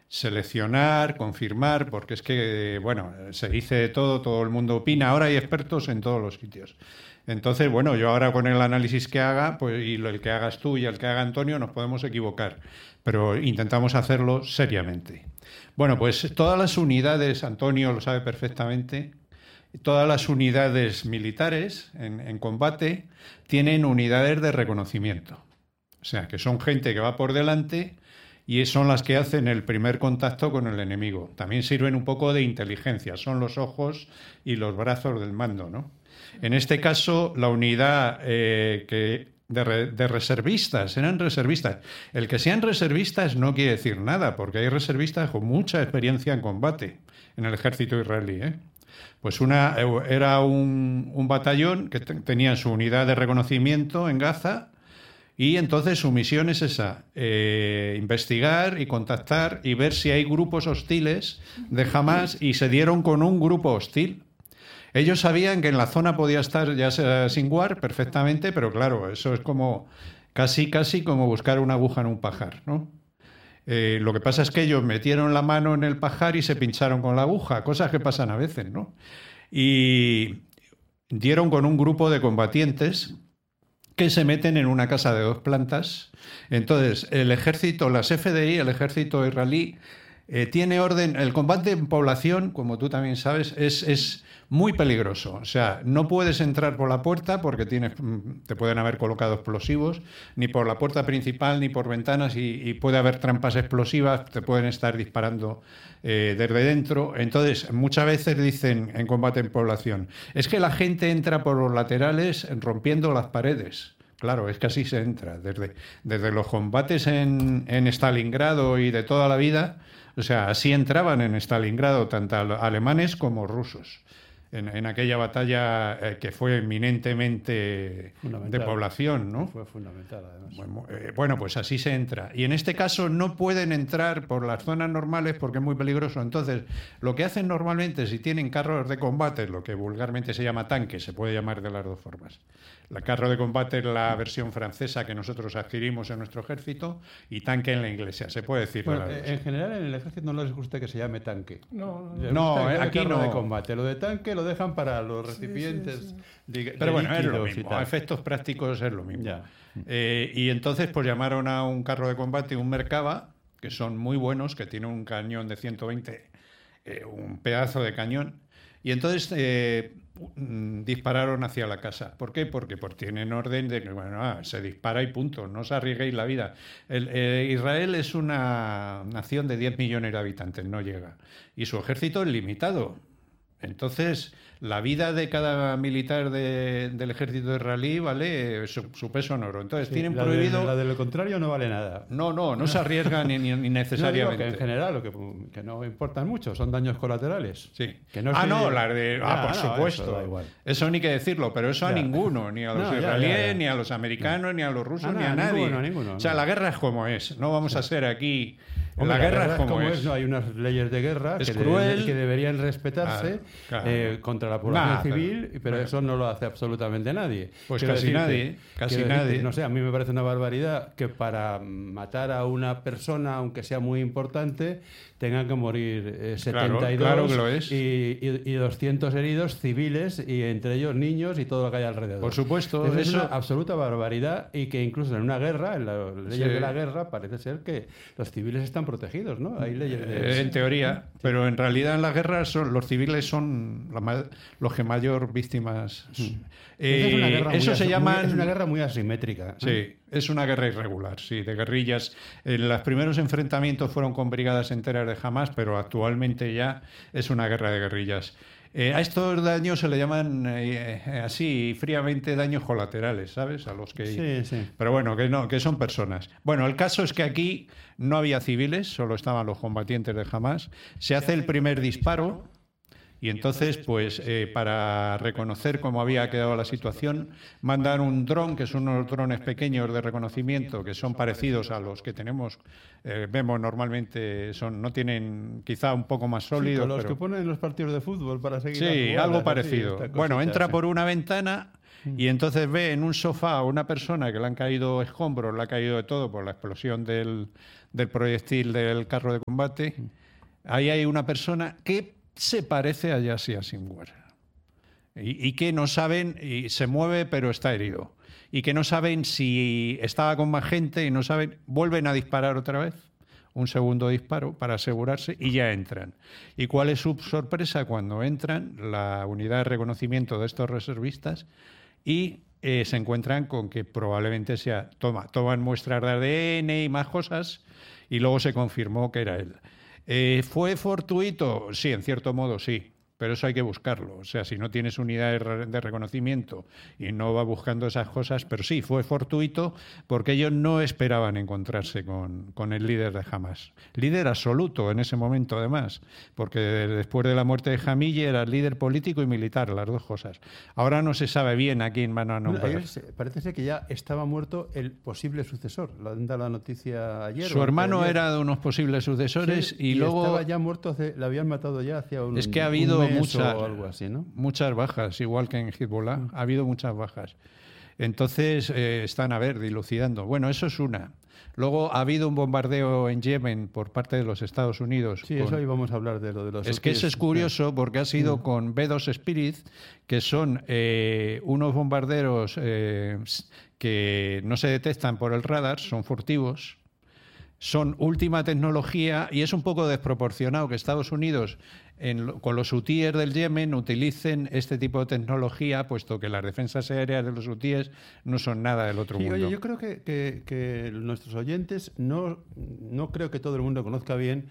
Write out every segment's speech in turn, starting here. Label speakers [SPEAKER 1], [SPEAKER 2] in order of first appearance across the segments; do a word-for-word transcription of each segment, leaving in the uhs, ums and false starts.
[SPEAKER 1] seleccionar, confirmar, porque es que, bueno, se dice de todo, todo el mundo opina, ahora hay expertos en todos los sitios. Entonces, bueno, yo ahora con el análisis que haga, pues y el que hagas tú y el que haga Antonio, nos podemos equivocar, pero intentamos hacerlo seriamente. Bueno, pues todas las unidades, Antonio lo sabe perfectamente, todas las unidades militares en, en combate tienen unidades de reconocimiento. O sea, que son gente que va por delante y son las que hacen el primer contacto con el enemigo. También sirven un poco de inteligencia, son los ojos y los brazos del mando, ¿no? En este caso, la unidad eh, que de, re, de reservistas, eran reservistas. El que sean reservistas no quiere decir nada, porque hay reservistas con mucha experiencia en combate en el ejército israelí, ¿eh? Pues una, era un, un batallón que te, tenía su unidad de reconocimiento en Gaza. Y entonces su misión es esa, eh, investigar y contactar y ver si hay grupos hostiles de Hamás, y se dieron con un grupo hostil. Ellos sabían que en la zona podía estar ya Sinwar perfectamente, pero claro, eso es como casi, casi como buscar una aguja en un pajar, ¿no? Eh, lo que pasa es que ellos metieron la mano en el pajar y se pincharon con la aguja, cosas que pasan a veces, ¿no? Y dieron con un grupo de combatientes que se meten en una casa de dos plantas. Entonces, el ejército, las F D I, el ejército israelí, eh, tiene orden. El combate en población, como tú también sabes, es, es muy peligroso. O sea, no puedes entrar por la puerta porque tienes, te pueden haber colocado explosivos, ni por la puerta principal, ni por ventanas, y, y puede haber trampas explosivas, te pueden estar disparando eh, desde dentro. Entonces, muchas veces dicen en combate en población, es que la gente entra por los laterales rompiendo las paredes. Claro, es que así se entra. Desde, desde los combates en, en Stalingrado y de toda la vida, o sea, así entraban en Stalingrado tanto alemanes como rusos. En, en aquella batalla eh, que fue eminentemente de población, ¿no?
[SPEAKER 2] Fue fundamental, además.
[SPEAKER 1] Bueno, eh, bueno, pues así se entra. Y en este caso no pueden entrar por las zonas normales porque es muy peligroso. Entonces, lo que hacen normalmente, si tienen carros de combate, lo que vulgarmente se llama tanque, se puede llamar de las dos formas. El carro de combate es la versión francesa que nosotros adquirimos en nuestro ejército, y tanque en la inglesa, se puede decir.
[SPEAKER 2] Bueno, en general en el ejército no les gusta que se llame tanque.
[SPEAKER 3] No,
[SPEAKER 2] Les
[SPEAKER 1] no,
[SPEAKER 2] gusta
[SPEAKER 1] aquí
[SPEAKER 2] carro
[SPEAKER 1] no.
[SPEAKER 2] de combate. Lo de tanque lo dejan para los recipientes.
[SPEAKER 3] Sí, sí, sí.
[SPEAKER 2] De, de
[SPEAKER 1] Pero bueno, es lo
[SPEAKER 2] líquidos y
[SPEAKER 1] mismo,
[SPEAKER 2] tal.
[SPEAKER 1] a efectos prácticos es lo mismo.
[SPEAKER 2] Ya.
[SPEAKER 1] Eh, y entonces pues llamaron a un carro de combate, un Merkava, que son muy buenos, que tiene un cañón de ciento veinte, eh, un pedazo de cañón, y entonces eh, dispararon hacia la casa. ¿Por qué? Porque, porque tienen orden de que bueno, ah, se dispara y punto, no os arriesguéis la vida. El, eh, Israel es una nación de diez millones de habitantes, no llega, y su ejército es limitado. Entonces, la vida de cada militar de, del ejército israelí vale su, su peso en oro. Entonces,
[SPEAKER 2] Sí,
[SPEAKER 1] tienen
[SPEAKER 2] la
[SPEAKER 1] prohibido...
[SPEAKER 2] De, la de lo contrario no vale nada.
[SPEAKER 1] No, no, no se arriesgan ni, ni, ni necesariamente.
[SPEAKER 2] No, digo que en general, lo que, que no importan mucho, son daños colaterales.
[SPEAKER 1] Sí.
[SPEAKER 2] Que no
[SPEAKER 1] ah,
[SPEAKER 2] se...
[SPEAKER 1] no, la de... Ah,
[SPEAKER 2] Ah,
[SPEAKER 1] por
[SPEAKER 2] no,
[SPEAKER 1] supuesto.
[SPEAKER 2] eso da igual.
[SPEAKER 1] Eso ni que decirlo, pero eso
[SPEAKER 2] Ya.
[SPEAKER 1] a ninguno, ni a los
[SPEAKER 2] No, ya,
[SPEAKER 1] israelíes,
[SPEAKER 2] ya, ya.
[SPEAKER 1] ni a los americanos, ni a los rusos,
[SPEAKER 2] Ah, no,
[SPEAKER 1] ni a
[SPEAKER 2] a
[SPEAKER 1] nadie.
[SPEAKER 2] ninguno, a ninguno,
[SPEAKER 1] o sea,
[SPEAKER 2] no.
[SPEAKER 1] la guerra es como es. No vamos a ser aquí...
[SPEAKER 2] Hombre,
[SPEAKER 1] la guerra es como es.
[SPEAKER 2] ¿no? Hay unas leyes de guerra
[SPEAKER 1] Es
[SPEAKER 2] que,
[SPEAKER 1] cruel.
[SPEAKER 2] de- que deberían respetarse
[SPEAKER 1] Claro, claro.
[SPEAKER 2] eh, contra la población
[SPEAKER 1] Nah,
[SPEAKER 2] civil,
[SPEAKER 1] pero-
[SPEAKER 2] pero,
[SPEAKER 1] bueno.
[SPEAKER 2] eso no lo hace absolutamente nadie.
[SPEAKER 1] Pues
[SPEAKER 2] Quiero
[SPEAKER 1] casi
[SPEAKER 2] decirte-
[SPEAKER 1] nadie, casi
[SPEAKER 2] quiero decirte,
[SPEAKER 1] nadie.
[SPEAKER 2] No sé, a mí me parece una barbaridad que para matar a una persona, aunque sea muy importante, tengan que morir eh,
[SPEAKER 1] Claro,
[SPEAKER 2] setenta y dos
[SPEAKER 1] claro que lo es.
[SPEAKER 2] Y, y- y doscientos heridos civiles, y entre ellos niños y todo lo que hay alrededor.
[SPEAKER 1] Por supuesto,
[SPEAKER 2] Entonces,
[SPEAKER 1] eso-
[SPEAKER 2] es una absoluta barbaridad, y que incluso en una guerra, en las leyes
[SPEAKER 1] Sí.
[SPEAKER 2] de la guerra, parece ser que los civiles están protegidos, ¿no? Hay leyes de...
[SPEAKER 1] Eh, en teoría, pero en realidad en las guerras son, los civiles son la ma- los que mayor víctimas.
[SPEAKER 2] Esa es una
[SPEAKER 1] Eh,
[SPEAKER 2] guerra muy
[SPEAKER 1] eso
[SPEAKER 2] as-
[SPEAKER 1] se
[SPEAKER 2] muy-
[SPEAKER 1] llama.
[SPEAKER 2] es una guerra muy asimétrica, ¿no?
[SPEAKER 1] Sí, es una guerra irregular, sí, de guerrillas. En los primeros enfrentamientos fueron con brigadas enteras de Hamás, pero actualmente ya es una guerra de guerrillas. Eh, a estos daños se le llaman eh, eh, así fríamente daños colaterales, ¿sabes? A los que...
[SPEAKER 2] Sí, sí.
[SPEAKER 1] Pero bueno, que no, que son personas. Bueno, el caso es que aquí no había civiles, solo estaban los combatientes de Hamás. Se hace el primer disparo. Y entonces, pues, eh, para reconocer cómo había quedado la situación, mandan un dron, que son unos drones pequeños de reconocimiento, que son parecidos a los que tenemos, eh, vemos normalmente, son no tienen, quizá un poco más sólidos.
[SPEAKER 2] Sí, con los
[SPEAKER 1] pero...
[SPEAKER 2] que ponen en los partidos de fútbol para seguir. las
[SPEAKER 1] Sí,
[SPEAKER 2] jugadas,
[SPEAKER 1] algo
[SPEAKER 2] así,
[SPEAKER 1] parecido.
[SPEAKER 2] esta cosita,
[SPEAKER 1] Bueno, entra
[SPEAKER 2] sí.
[SPEAKER 1] por una ventana y entonces ve en un sofá a una persona que le han caído escombros, le ha caído de todo por la explosión del, del proyectil del carro de combate. Ahí hay una persona que se parece a Yassia Sinwar y, y que no saben, y se mueve pero está herido, y que no saben si estaba con más gente y no saben, vuelven a disparar otra vez. Un segundo disparo para asegurarse y ya entran. ¿Y cuál es su sorpresa cuando entran la unidad de reconocimiento de estos reservistas y eh, se encuentran con que probablemente sea, toma, toman muestras de A D N y más cosas y luego se confirmó que era él? Eh, ¿Fue fortuito? Sí, en cierto modo sí. Pero eso hay que buscarlo. O sea, si no tienes unidades de reconocimiento y no vas buscando esas cosas, pero sí, fue fortuito porque ellos no esperaban encontrarse con, con el líder de Hamas. Líder absoluto en ese momento, además, porque después de la muerte de Jamille era líder político y militar, las dos cosas. Ahora no se sabe bien a quién van a nombrar.
[SPEAKER 2] Bueno, ayer parece ser que ya estaba muerto el posible sucesor. Lo han dado la noticia ayer.
[SPEAKER 1] Su hermano era de unos posibles sucesores sí, y, y luego...
[SPEAKER 2] estaba ya muerto, hace, lo habían matado ya hacía un
[SPEAKER 1] Es que ha habido muchas,
[SPEAKER 2] o algo así, ¿no?
[SPEAKER 1] muchas bajas, igual que en Hezbollah, mm. ha habido muchas bajas. Entonces eh, están, a ver, dilucidando. Bueno, eso es una. Luego ha habido un bombardeo en Yemen por parte de los Estados Unidos.
[SPEAKER 2] Sí, con... eso íbamos a hablar de lo de los...
[SPEAKER 1] Es que eso es curioso porque ha sido mm. con B dos Spirit, que son eh, unos bombarderos eh, que no se detectan por el radar, son furtivos. Son última tecnología y es un poco desproporcionado que Estados Unidos en, con los hutíes del Yemen utilicen este tipo de tecnología, puesto que las defensas aéreas de los hutíes no son nada del otro
[SPEAKER 2] sí,
[SPEAKER 1] mundo.
[SPEAKER 2] Oye, yo creo que, que, que nuestros oyentes no, no creo que todo el mundo conozca bien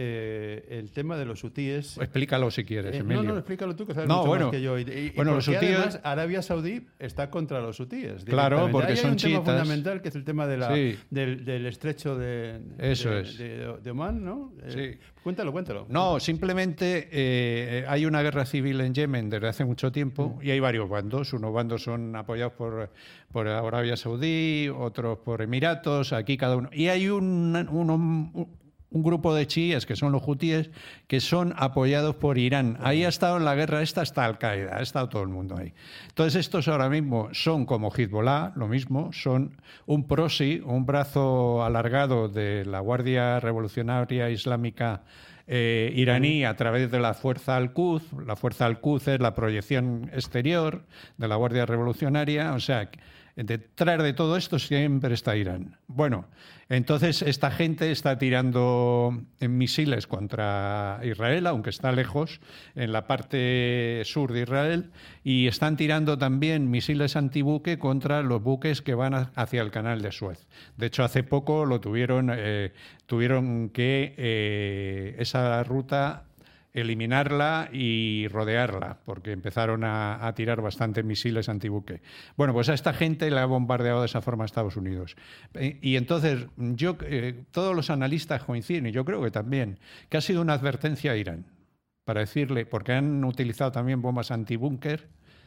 [SPEAKER 2] eh, el tema de los hutíes.
[SPEAKER 1] Explícalo si quieres, Emilio.
[SPEAKER 2] Eh, no, no, explícalo tú, que sabes
[SPEAKER 1] no,
[SPEAKER 2] mucho
[SPEAKER 1] bueno,
[SPEAKER 2] más que yo. Y, y,
[SPEAKER 1] bueno, los hutíes...
[SPEAKER 2] además Arabia Saudí está contra los hutíes.
[SPEAKER 1] Claro, porque
[SPEAKER 2] hay
[SPEAKER 1] son
[SPEAKER 2] un
[SPEAKER 1] chiitas.
[SPEAKER 2] tema fundamental que es el tema de la,
[SPEAKER 1] sí.
[SPEAKER 2] del, del estrecho de,
[SPEAKER 1] Eso
[SPEAKER 2] de,
[SPEAKER 1] es.
[SPEAKER 2] de, de Omán, ¿no?
[SPEAKER 1] Sí.
[SPEAKER 2] Eh, cuéntalo, cuéntalo.
[SPEAKER 1] No, simplemente eh, hay una guerra civil en Yemen desde hace mucho tiempo mm. y hay varios bandos. Unos bandos son apoyados por, por Arabia Saudí, otros por Emiratos, aquí cada uno. Y hay un, un, un un grupo de chiíes, que son los hutíes, que son apoyados por Irán. Ahí ha estado en la guerra esta hasta Al-Qaeda, ha estado todo el mundo ahí. Entonces estos ahora mismo son como Hezbollah, lo mismo, son un proxy, un brazo alargado de la Guardia Revolucionaria Islámica eh, iraní a través de la Fuerza Al-Quds. La Fuerza Al-Quds es la proyección exterior de la Guardia Revolucionaria, o sea, detrás de todo esto siempre está Irán. Bueno, entonces esta gente está tirando en misiles contra Israel, aunque está lejos, en la parte sur de Israel, y están tirando también misiles antibuque contra los buques que van hacia el canal de Suez. De hecho, hace poco lo tuvieron, eh, tuvieron que eh, esa ruta eliminarla y rodearla, porque empezaron a, a tirar bastantes misiles antibuque. Bueno, pues a esta gente le ha bombardeado de esa forma a Estados Unidos. Y entonces, yo eh, todos los analistas coinciden, y yo creo que también, que ha sido una advertencia a Irán, para decirle, porque han utilizado también bombas antibúnker,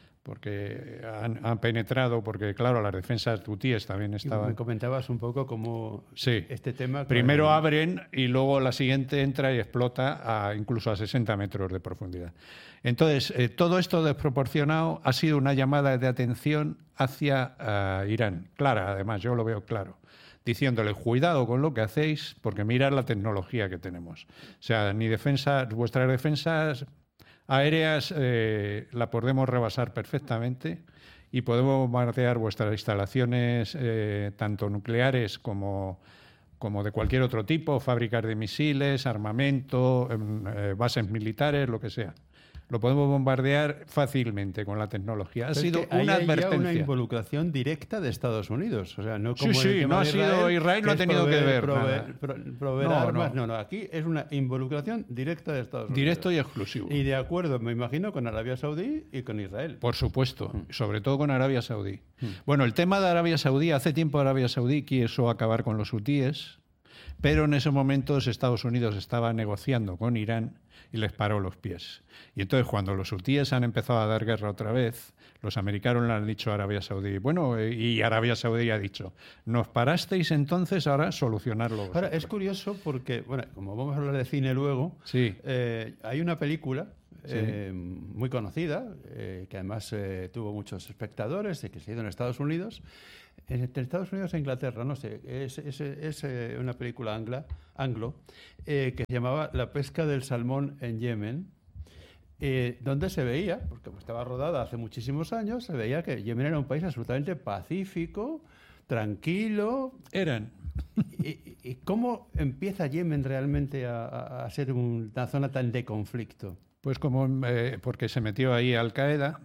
[SPEAKER 1] porque han, han penetrado, porque claro, las defensas hutíes también estaban...
[SPEAKER 2] Me comentabas un poco cómo
[SPEAKER 1] sí.
[SPEAKER 2] este tema...
[SPEAKER 1] Primero abren y luego la siguiente entra y explota a, incluso a sesenta metros de profundidad. Entonces, eh, todo esto desproporcionado ha sido una llamada de atención hacia uh, Irán. Clara, además, yo lo veo claro. Diciéndole, cuidado con lo que hacéis, porque mirad la tecnología que tenemos. O sea, ni defensa, vuestras defensas aéreas eh, la podemos rebasar perfectamente y podemos bombardear vuestras instalaciones, eh, tanto nucleares como, como de cualquier otro tipo, fábricas de misiles, armamento, eh, bases militares, lo que sea. Lo podemos bombardear fácilmente con la tecnología. Ha
[SPEAKER 2] Pero
[SPEAKER 1] sido
[SPEAKER 2] es que
[SPEAKER 1] una
[SPEAKER 2] hay
[SPEAKER 1] advertencia.
[SPEAKER 2] una involucración directa de Estados Unidos. O sea, no como
[SPEAKER 1] sí, sí,
[SPEAKER 2] en el tema
[SPEAKER 1] no ha
[SPEAKER 2] de
[SPEAKER 1] sido
[SPEAKER 2] Israel,
[SPEAKER 1] Israel, no ha tenido
[SPEAKER 2] proveer,
[SPEAKER 1] que ver.
[SPEAKER 2] Proveer, proveer, proveer
[SPEAKER 1] no,
[SPEAKER 2] armas.
[SPEAKER 1] no.
[SPEAKER 2] no, no. Aquí es una involucración directa de Estados Unidos.
[SPEAKER 1] Directo y exclusivo.
[SPEAKER 2] Y de acuerdo, me imagino, con Arabia Saudí y con Israel.
[SPEAKER 1] Por supuesto,
[SPEAKER 2] mm.
[SPEAKER 1] sobre todo con Arabia Saudí.
[SPEAKER 2] Mm.
[SPEAKER 1] Bueno, el tema de Arabia Saudí, hace tiempo Arabia Saudí quiso acabar con los hutíes, pero en esos momentos Estados Unidos estaba negociando con Irán y les paró los pies. Y entonces cuando los hutíes han empezado a dar guerra otra vez, los americanos le han dicho a Arabia Saudí, bueno, y Arabia Saudí ha dicho, nos parasteis entonces, ahora solucionarlo vosotros.
[SPEAKER 2] Ahora, es curioso porque, bueno, como vamos a hablar de cine luego,
[SPEAKER 1] sí.
[SPEAKER 2] eh, hay una película sí. eh, muy conocida, eh, que además eh, tuvo muchos espectadores, y que se hizo en Estados Unidos. Entre Estados Unidos e Inglaterra, no sé, es, es, es eh, una película angla, anglo eh, que se llamaba La pesca del salmón en Yemen, eh, donde se veía, porque estaba rodada hace muchísimos años, se veía que Yemen era un país absolutamente pacífico, tranquilo.
[SPEAKER 1] Eran.
[SPEAKER 2] ¿Y, y cómo empieza Yemen realmente a, a ser una zona tan de conflicto?
[SPEAKER 1] Pues como eh, porque se metió ahí Al-Qaeda,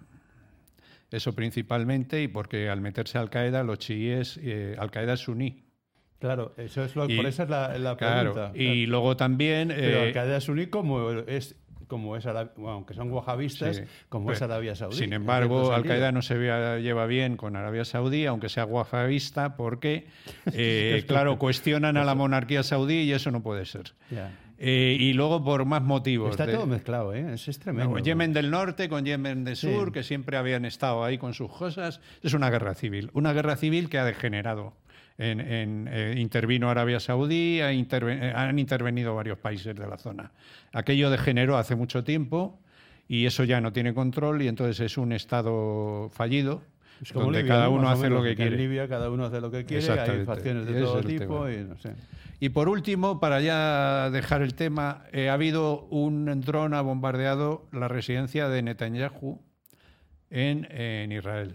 [SPEAKER 1] eso principalmente, y porque al meterse Al-Qaeda, los chiíes, eh, Al-Qaeda es suní.
[SPEAKER 2] Claro, eso es lo, y, por eso es la, la
[SPEAKER 1] claro,
[SPEAKER 2] pregunta.
[SPEAKER 1] Y claro. luego también...
[SPEAKER 2] Pero
[SPEAKER 1] eh,
[SPEAKER 2] Al-Qaeda es suní como es... como es Arabia, bueno, aunque son wahabistas, sí, como pues, es Arabia Saudí.
[SPEAKER 1] Sin embargo, Al-Qaeda no se lleva bien con Arabia Saudí, aunque sea wahabista, porque, eh, claro, cuestionan a la monarquía saudí y eso no puede ser. Yeah. Eh, y luego por más motivos.
[SPEAKER 2] Está
[SPEAKER 1] de,
[SPEAKER 2] todo mezclado, ¿eh? Es, es tremendo.
[SPEAKER 1] No, Yemen del Norte con Yemen del Sur, sí. que siempre habían estado ahí con sus cosas. Es una guerra civil. Una guerra civil que ha degenerado. En, en, eh, intervino Arabia Saudí, ha interven, eh, han intervenido varios países de la zona. Aquello degeneró hace mucho tiempo y eso ya no tiene control y entonces es un estado fallido.
[SPEAKER 2] Es como
[SPEAKER 1] donde
[SPEAKER 2] Libia,
[SPEAKER 1] cada
[SPEAKER 2] ¿no?
[SPEAKER 1] uno
[SPEAKER 2] Más
[SPEAKER 1] hace
[SPEAKER 2] menos,
[SPEAKER 1] lo que quiere.
[SPEAKER 2] En Libia cada uno hace lo que quiere, hay facciones de todo tipo y no sé.
[SPEAKER 1] Y por último, para ya dejar el tema, eh, ha habido un dron ha bombardeado la residencia de Netanyahu en, en Israel.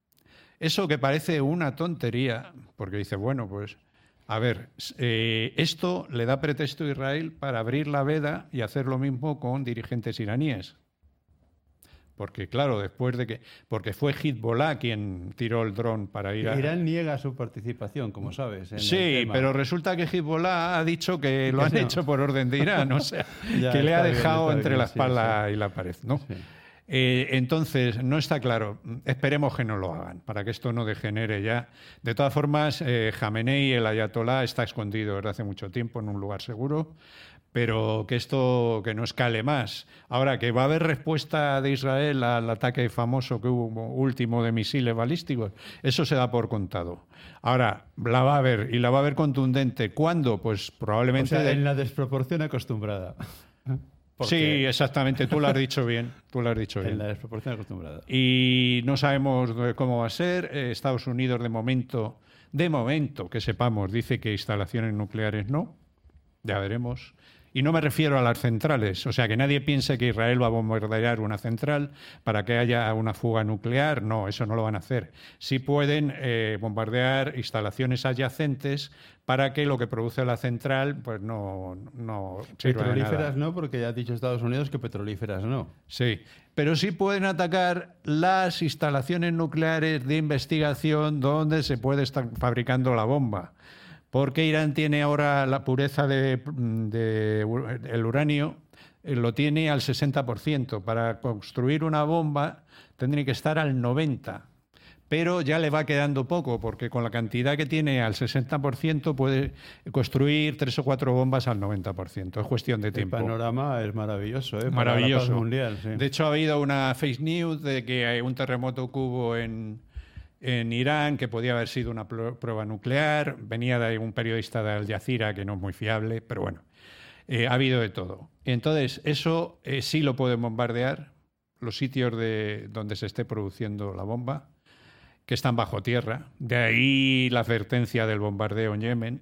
[SPEAKER 1] Eso que parece una tontería, porque dice, bueno, pues, a ver, eh, esto le da pretexto a Israel para abrir la veda y hacer lo mismo con dirigentes iraníes. Porque, claro, después de que... Porque fue Hezbollah quien tiró el dron para ir a...
[SPEAKER 2] Irán niega su participación, como sabes. En
[SPEAKER 1] sí,
[SPEAKER 2] el tema.
[SPEAKER 1] Pero resulta que Hezbollah ha dicho que lo han no. hecho por orden de Irán, o sea,
[SPEAKER 2] ya,
[SPEAKER 1] que le ha dejado
[SPEAKER 2] bien,
[SPEAKER 1] entre
[SPEAKER 2] bien,
[SPEAKER 1] la espalda
[SPEAKER 2] sí, sí.
[SPEAKER 1] y la pared, ¿no?
[SPEAKER 2] Sí.
[SPEAKER 1] Eh, entonces, no está claro. Esperemos que no lo hagan, para que esto no degenere ya. De todas formas, eh, Jamenei, el ayatolá, está escondido desde hace mucho tiempo en un lugar seguro, pero que esto que no escale más. Ahora, que va a haber respuesta de Israel al ataque famoso que hubo último de misiles balísticos, eso se da por contado. Ahora, la va a haber, y la va a haber contundente. ¿Cuándo? Pues probablemente...
[SPEAKER 2] O sea, en la desproporción acostumbrada.
[SPEAKER 1] Porque sí, exactamente, tú lo has dicho bien, tú lo has dicho bien.
[SPEAKER 2] En la desproporción acostumbrada.
[SPEAKER 1] Y no sabemos cómo va a ser. Estados Unidos de momento, de momento, que sepamos, dice que instalaciones nucleares no, ya veremos. Y no me refiero a las centrales, o sea, que nadie piense que Israel va a bombardear una central para que haya una fuga nuclear. No, eso no lo van a hacer. Sí pueden eh, bombardear instalaciones adyacentes para que lo que produce la central pues no, no sirva de nada.
[SPEAKER 2] Petrolíferas no, porque ya ha dicho Estados Unidos que petrolíferas no.
[SPEAKER 1] Sí, pero sí pueden atacar las instalaciones nucleares de investigación donde se puede estar fabricando la bomba. Porque Irán tiene ahora la pureza de, de el uranio, lo tiene al sesenta por ciento. Para construir una bomba tendría que estar al noventa por ciento. Pero ya le va quedando poco, porque con la cantidad que tiene al sesenta por ciento puede construir tres o cuatro bombas al noventa por ciento. Es cuestión de tiempo.
[SPEAKER 2] El panorama es maravilloso, ¿eh?
[SPEAKER 1] Maravilloso.
[SPEAKER 2] Para la paz mundial, sí.
[SPEAKER 1] De hecho, ha habido una fake news de que hay un terremoto que hubo en... en Irán, que podía haber sido una prueba nuclear. Venía de un periodista de Al Jazeera, que no es muy fiable, pero bueno, eh, ha habido de todo. Entonces, eso eh, sí lo pueden bombardear, los sitios de, donde se esté produciendo la bomba, que están bajo tierra. De ahí la advertencia del bombardeo en Yemen.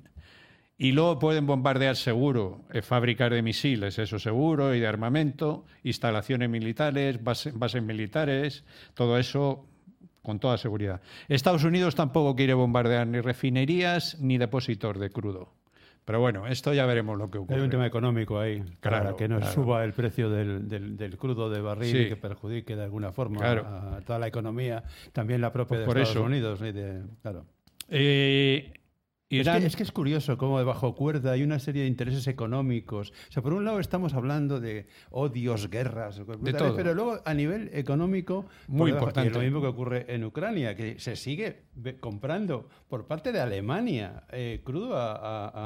[SPEAKER 1] Y luego pueden bombardear seguro eh, fábricas de misiles, eso seguro, y de armamento, instalaciones militares, base, bases militares, todo eso... con toda seguridad. Estados Unidos tampoco quiere bombardear ni refinerías ni depósitos de crudo. Pero bueno, esto ya veremos lo que ocurre.
[SPEAKER 2] Hay un tema económico ahí,
[SPEAKER 1] claro,
[SPEAKER 2] para que no
[SPEAKER 1] claro.
[SPEAKER 2] suba el precio del, del, del crudo de barril sí. y que perjudique de alguna forma
[SPEAKER 1] claro.
[SPEAKER 2] a toda la economía, también la propia
[SPEAKER 1] pues
[SPEAKER 2] de
[SPEAKER 1] por
[SPEAKER 2] Estados
[SPEAKER 1] eso.
[SPEAKER 2] Unidos. Y de, claro.
[SPEAKER 1] Eh...
[SPEAKER 2] Irán... Es, que, es que es curioso cómo debajo cuerda hay una serie de intereses económicos. O sea, por un lado estamos hablando de odios, guerras,
[SPEAKER 1] de todo.
[SPEAKER 2] Pero luego a nivel económico,
[SPEAKER 1] muy
[SPEAKER 2] debajo,
[SPEAKER 1] importante.
[SPEAKER 2] es lo mismo que ocurre en Ucrania, que se sigue comprando por parte de Alemania eh, crudo a, a,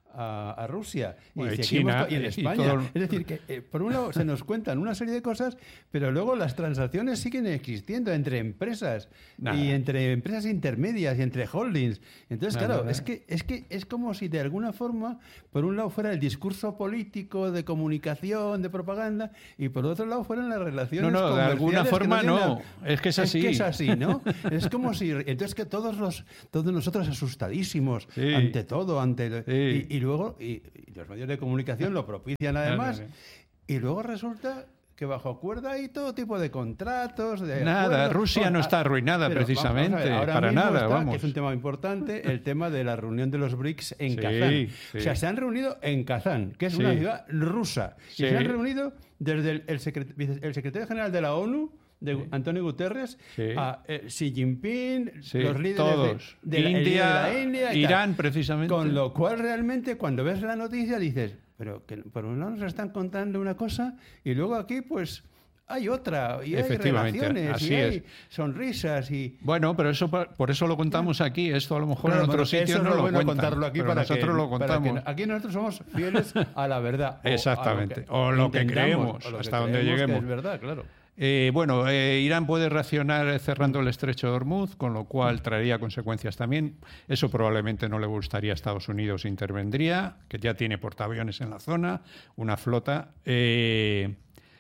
[SPEAKER 2] a, a Rusia
[SPEAKER 1] bueno,
[SPEAKER 2] y,
[SPEAKER 1] y,
[SPEAKER 2] seguimos
[SPEAKER 1] China,
[SPEAKER 2] y en
[SPEAKER 1] y
[SPEAKER 2] España.
[SPEAKER 1] todo...
[SPEAKER 2] Es decir, que eh, por un lado se nos cuentan una serie de cosas, pero luego las transacciones siguen existiendo entre empresas
[SPEAKER 1] Nada.
[SPEAKER 2] y entre empresas intermedias y entre holdings. Entonces,
[SPEAKER 1] Nada,
[SPEAKER 2] claro,
[SPEAKER 1] nada.
[SPEAKER 2] es que, es que es como si de alguna forma, por un lado fuera el discurso político de comunicación, de propaganda, y por otro lado fueran las relaciones
[SPEAKER 1] No, no, de alguna
[SPEAKER 2] comerciales que
[SPEAKER 1] forma
[SPEAKER 2] tienen
[SPEAKER 1] no.
[SPEAKER 2] la-
[SPEAKER 1] Es que es así.
[SPEAKER 2] Es que es así, ¿no? Es como si... Entonces que todos los todos nosotros asustadísimos
[SPEAKER 1] Sí.
[SPEAKER 2] ante todo, ante...
[SPEAKER 1] Sí.
[SPEAKER 2] Y, y luego... Y, y los medios de comunicación lo propician además.
[SPEAKER 1] No, no, no.
[SPEAKER 2] Y luego resulta que bajo cuerda hay todo tipo de contratos, de
[SPEAKER 1] Nada,
[SPEAKER 2] acuerdos.
[SPEAKER 1] Rusia
[SPEAKER 2] Bueno,
[SPEAKER 1] no
[SPEAKER 2] ah,
[SPEAKER 1] está arruinada
[SPEAKER 2] pero vamos,
[SPEAKER 1] precisamente,
[SPEAKER 2] vamos a ver, ahora
[SPEAKER 1] para
[SPEAKER 2] mismo
[SPEAKER 1] nada,
[SPEAKER 2] está,
[SPEAKER 1] vamos.
[SPEAKER 2] que es un tema importante, el tema de la reunión de los BRICS en
[SPEAKER 1] Sí,
[SPEAKER 2] Kazán.
[SPEAKER 1] sí.
[SPEAKER 2] O sea, se han reunido en Kazán, que es
[SPEAKER 1] Sí.
[SPEAKER 2] una ciudad rusa.
[SPEAKER 1] Sí.
[SPEAKER 2] Y se han reunido desde el, el, secret- vice- el secretario general de la ONU, de
[SPEAKER 1] Sí.
[SPEAKER 2] Antonio Guterres,
[SPEAKER 1] Sí.
[SPEAKER 2] a eh, Xi Jinping,
[SPEAKER 1] Sí,
[SPEAKER 2] los líderes
[SPEAKER 1] todos.
[SPEAKER 2] de, de la, el líder
[SPEAKER 1] India,
[SPEAKER 2] de la India y
[SPEAKER 1] Irán,
[SPEAKER 2] tal.
[SPEAKER 1] precisamente.
[SPEAKER 2] Con lo cual realmente cuando ves la noticia dices, pero que por un lado nos están contando una cosa y luego aquí pues hay otra y hay
[SPEAKER 1] Efectivamente,
[SPEAKER 2] relaciones
[SPEAKER 1] así
[SPEAKER 2] y hay
[SPEAKER 1] es.
[SPEAKER 2] sonrisas y...
[SPEAKER 1] Bueno, pero eso pa- por eso lo contamos aquí. Esto a lo mejor
[SPEAKER 2] Claro,
[SPEAKER 1] en
[SPEAKER 2] bueno,
[SPEAKER 1] otros
[SPEAKER 2] que eso
[SPEAKER 1] sitios
[SPEAKER 2] es
[SPEAKER 1] no
[SPEAKER 2] lo
[SPEAKER 1] lo
[SPEAKER 2] bueno
[SPEAKER 1] cuentan.
[SPEAKER 2] contarlo aquí
[SPEAKER 1] pero
[SPEAKER 2] para
[SPEAKER 1] nosotros
[SPEAKER 2] que,
[SPEAKER 1] lo
[SPEAKER 2] para que-
[SPEAKER 1] contamos.
[SPEAKER 2] aquí nosotros somos fieles a la verdad. o a
[SPEAKER 1] Exactamente,
[SPEAKER 2] que
[SPEAKER 1] o lo que
[SPEAKER 2] intentamos,
[SPEAKER 1] creemos,
[SPEAKER 2] o lo que
[SPEAKER 1] hasta donde
[SPEAKER 2] creemos que
[SPEAKER 1] lleguemos.
[SPEAKER 2] es verdad, claro.
[SPEAKER 1] Eh, bueno, eh, Irán puede reaccionar cerrando el estrecho de Hormuz, con lo cual traería consecuencias también. Eso probablemente no le gustaría a Estados Unidos, intervendría, que ya tiene portaaviones en la zona, una flota. Eh,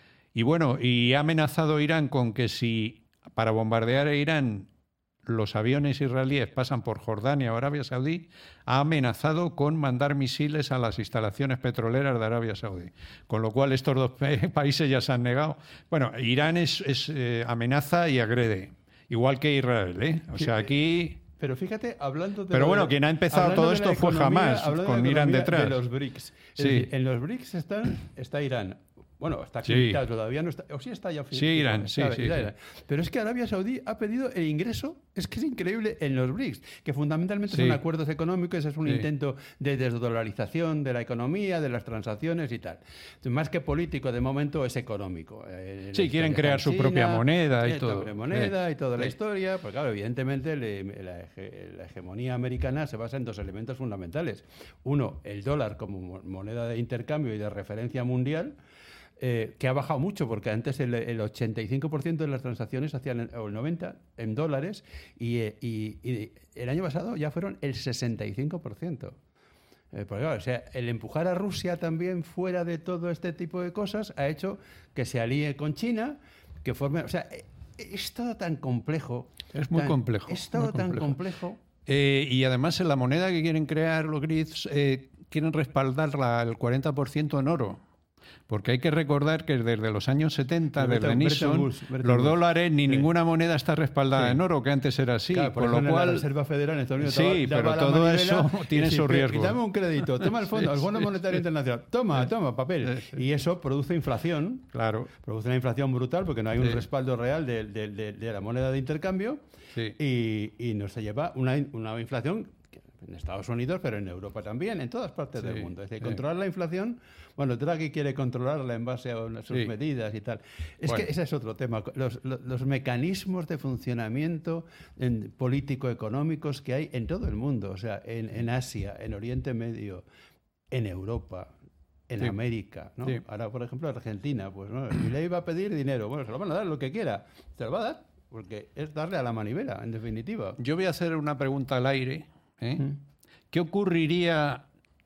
[SPEAKER 1] y bueno, y ha amenazado Irán con que si para bombardear a Irán los aviones israelíes pasan por Jordania o Arabia Saudí, ha amenazado con mandar misiles a las instalaciones petroleras de Arabia Saudí. Con lo cual estos dos pa- países ya se han negado. Bueno, Irán es, es, eh, amenaza y agrede, igual que Israel, ¿eh? O sea, aquí...
[SPEAKER 2] Pero fíjate, hablando de...
[SPEAKER 1] Pero
[SPEAKER 2] lo
[SPEAKER 1] bueno,
[SPEAKER 2] de-
[SPEAKER 1] quien ha empezado
[SPEAKER 2] hablando
[SPEAKER 1] todo
[SPEAKER 2] de la
[SPEAKER 1] esto fue
[SPEAKER 2] economía,
[SPEAKER 1] Hamás,
[SPEAKER 2] hablando de
[SPEAKER 1] con
[SPEAKER 2] la
[SPEAKER 1] Irán
[SPEAKER 2] economía
[SPEAKER 1] detrás.
[SPEAKER 2] de los BRICS. Es
[SPEAKER 1] Sí.
[SPEAKER 2] decir, en los BRICS están, está Irán. Bueno, está aquí,
[SPEAKER 1] Sí.
[SPEAKER 2] está, todavía no está... O sí está ya...
[SPEAKER 1] Sí, Irán, sí,
[SPEAKER 2] está-
[SPEAKER 1] sí,
[SPEAKER 2] está
[SPEAKER 1] sí.
[SPEAKER 2] Irán. Pero es que Arabia Saudí ha pedido el ingreso, es que es increíble, en los BRICS, que fundamentalmente
[SPEAKER 1] Sí.
[SPEAKER 2] son acuerdos económicos, es un
[SPEAKER 1] Sí.
[SPEAKER 2] intento de desdolarización de la economía, de las transacciones y tal. Más que político, de momento es económico. Eh,
[SPEAKER 1] Sí,
[SPEAKER 2] la
[SPEAKER 1] quieren
[SPEAKER 2] historia
[SPEAKER 1] crear
[SPEAKER 2] con
[SPEAKER 1] su propia
[SPEAKER 2] China,
[SPEAKER 1] moneda y
[SPEAKER 2] eh,
[SPEAKER 1] todo.
[SPEAKER 2] propia moneda
[SPEAKER 1] Sí.
[SPEAKER 2] y toda la
[SPEAKER 1] Sí.
[SPEAKER 2] historia, pues claro, evidentemente le- la, hege- la hegemonía americana se basa en dos elementos fundamentales. Uno, el dólar como mo- moneda de intercambio y de referencia mundial, eh, que ha bajado mucho, porque antes el, el ochenta y cinco por ciento de las transacciones hacían, en- o el noventa por ciento en dólares, y, eh, y- y el año pasado ya fueron el sesenta y cinco por ciento. Eh, porque, claro, o sea, el empujar a Rusia también fuera de todo este tipo de cosas ha hecho que se alíe con China, que forme... O sea, eh, es todo tan complejo.
[SPEAKER 1] Es muy
[SPEAKER 2] tan-
[SPEAKER 1] complejo,
[SPEAKER 2] Es todo
[SPEAKER 1] muy
[SPEAKER 2] tan
[SPEAKER 1] complejo.
[SPEAKER 2] complejo.
[SPEAKER 1] Eh, y además en la moneda que quieren crear los grids eh, quieren respaldarla el cuarenta por ciento en oro. Porque hay que recordar que desde los años setenta,
[SPEAKER 2] Bretton-
[SPEAKER 1] desde
[SPEAKER 2] Bretton
[SPEAKER 1] Nixon,
[SPEAKER 2] Woods, Bretton
[SPEAKER 1] los
[SPEAKER 2] Woods.
[SPEAKER 1] dólares ni
[SPEAKER 2] Sí.
[SPEAKER 1] ninguna moneda está respaldada
[SPEAKER 2] Sí.
[SPEAKER 1] en oro, que antes era así.
[SPEAKER 2] Claro, por
[SPEAKER 1] con
[SPEAKER 2] eso
[SPEAKER 1] lo
[SPEAKER 2] en
[SPEAKER 1] cual,
[SPEAKER 2] la Reserva Federal en Estados Unidos
[SPEAKER 1] Sí,
[SPEAKER 2] daba-
[SPEAKER 1] pero
[SPEAKER 2] daba la
[SPEAKER 1] todo
[SPEAKER 2] manivela
[SPEAKER 1] eso tiene
[SPEAKER 2] y
[SPEAKER 1] su
[SPEAKER 2] dice,
[SPEAKER 1] riesgo.
[SPEAKER 2] Y dame un crédito, toma el fondo,
[SPEAKER 1] Sí,
[SPEAKER 2] el Fondo
[SPEAKER 1] sí.
[SPEAKER 2] Monetario Internacional, toma, toma, papel.
[SPEAKER 1] Sí.
[SPEAKER 2] Y eso produce inflación,
[SPEAKER 1] claro,
[SPEAKER 2] produce una inflación brutal porque no hay un
[SPEAKER 1] Sí.
[SPEAKER 2] respaldo real de, de- de- de la moneda de intercambio
[SPEAKER 1] sí.
[SPEAKER 2] y, y nos lleva una, una inflación que en Estados Unidos, pero en Europa también, en todas partes
[SPEAKER 1] Sí,
[SPEAKER 2] del mundo. Es decir,
[SPEAKER 1] sí.
[SPEAKER 2] controlar la inflación, bueno, Draghi quiere controlarla en base a unas- sus
[SPEAKER 1] Sí.
[SPEAKER 2] medidas y tal. Es
[SPEAKER 1] Bueno.
[SPEAKER 2] que ese es otro tema. Los, los- los mecanismos de funcionamiento en- político-económicos que hay en todo el mundo, o sea, en, en Asia, en Oriente Medio, en Europa, en
[SPEAKER 1] Sí.
[SPEAKER 2] América, ¿no?
[SPEAKER 1] Sí.
[SPEAKER 2] Ahora, por ejemplo, Argentina, pues no, Milei va a pedir dinero, bueno, se lo van a dar lo que quiera, se lo va a dar, porque es darle a la manivela, en definitiva.
[SPEAKER 1] Yo voy a hacer una pregunta al aire. ¿eh?
[SPEAKER 2] Mm.
[SPEAKER 1] ¿Qué ocurriría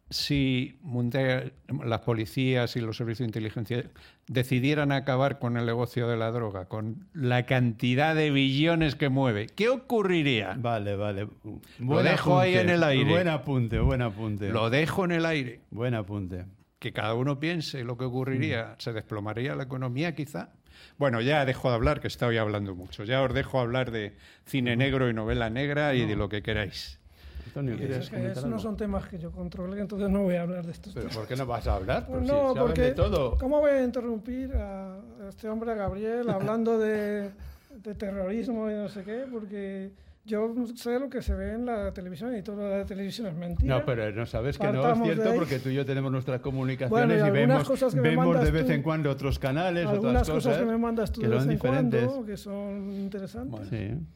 [SPEAKER 1] si mundial- las policías y los servicios de inteligencia decidieran acabar con el negocio de la droga, con la cantidad de billones que mueve? ¿Qué ocurriría?
[SPEAKER 2] Vale, vale.
[SPEAKER 1] Lo dejo ahí en el aire.
[SPEAKER 2] Buen apunte, buen apunte.
[SPEAKER 1] Lo dejo en el aire.
[SPEAKER 2] Buen apunte.
[SPEAKER 1] Que cada uno piense lo que ocurriría.
[SPEAKER 2] Mm.
[SPEAKER 1] ¿Se desplomaría la economía quizá? Bueno, ya dejo de hablar, que estoy hablando mucho. Ya os dejo hablar de cine negro y novela negra y de lo que queráis.
[SPEAKER 2] Antonio,
[SPEAKER 3] Eso,
[SPEAKER 2] ¿quieres
[SPEAKER 3] es que
[SPEAKER 2] comentar
[SPEAKER 3] esos no
[SPEAKER 2] algo?
[SPEAKER 3] son temas que yo controle, entonces no voy a hablar de estos
[SPEAKER 2] ¿Pero
[SPEAKER 3] temas.
[SPEAKER 2] por qué no vas a hablar?
[SPEAKER 3] Pues
[SPEAKER 2] Pues
[SPEAKER 3] no,
[SPEAKER 2] si saben
[SPEAKER 3] porque
[SPEAKER 2] de todo.
[SPEAKER 3] ¿cómo voy a interrumpir a a este hombre, a Gabriel, hablando de, de terrorismo y no sé qué? Porque yo sé lo que se ve en la televisión y toda la televisión es mentira.
[SPEAKER 2] No, pero no sabes que no es
[SPEAKER 3] Partamos de
[SPEAKER 2] cierto
[SPEAKER 3] ahí.
[SPEAKER 2] porque tú y yo tenemos nuestras
[SPEAKER 3] Bueno,
[SPEAKER 2] comunicaciones
[SPEAKER 3] y
[SPEAKER 2] y
[SPEAKER 3] algunas
[SPEAKER 2] vemos,
[SPEAKER 3] cosas que me
[SPEAKER 2] vemos de
[SPEAKER 3] mandas
[SPEAKER 2] vez
[SPEAKER 3] tú-
[SPEAKER 2] en cuando otros canales,
[SPEAKER 3] Algunas
[SPEAKER 2] otras
[SPEAKER 3] cosas
[SPEAKER 2] cosas
[SPEAKER 3] que me mandas tú
[SPEAKER 2] que
[SPEAKER 3] de vez
[SPEAKER 2] son
[SPEAKER 3] en
[SPEAKER 2] diferentes.
[SPEAKER 3] cuando, que son interesantes.
[SPEAKER 2] Sí.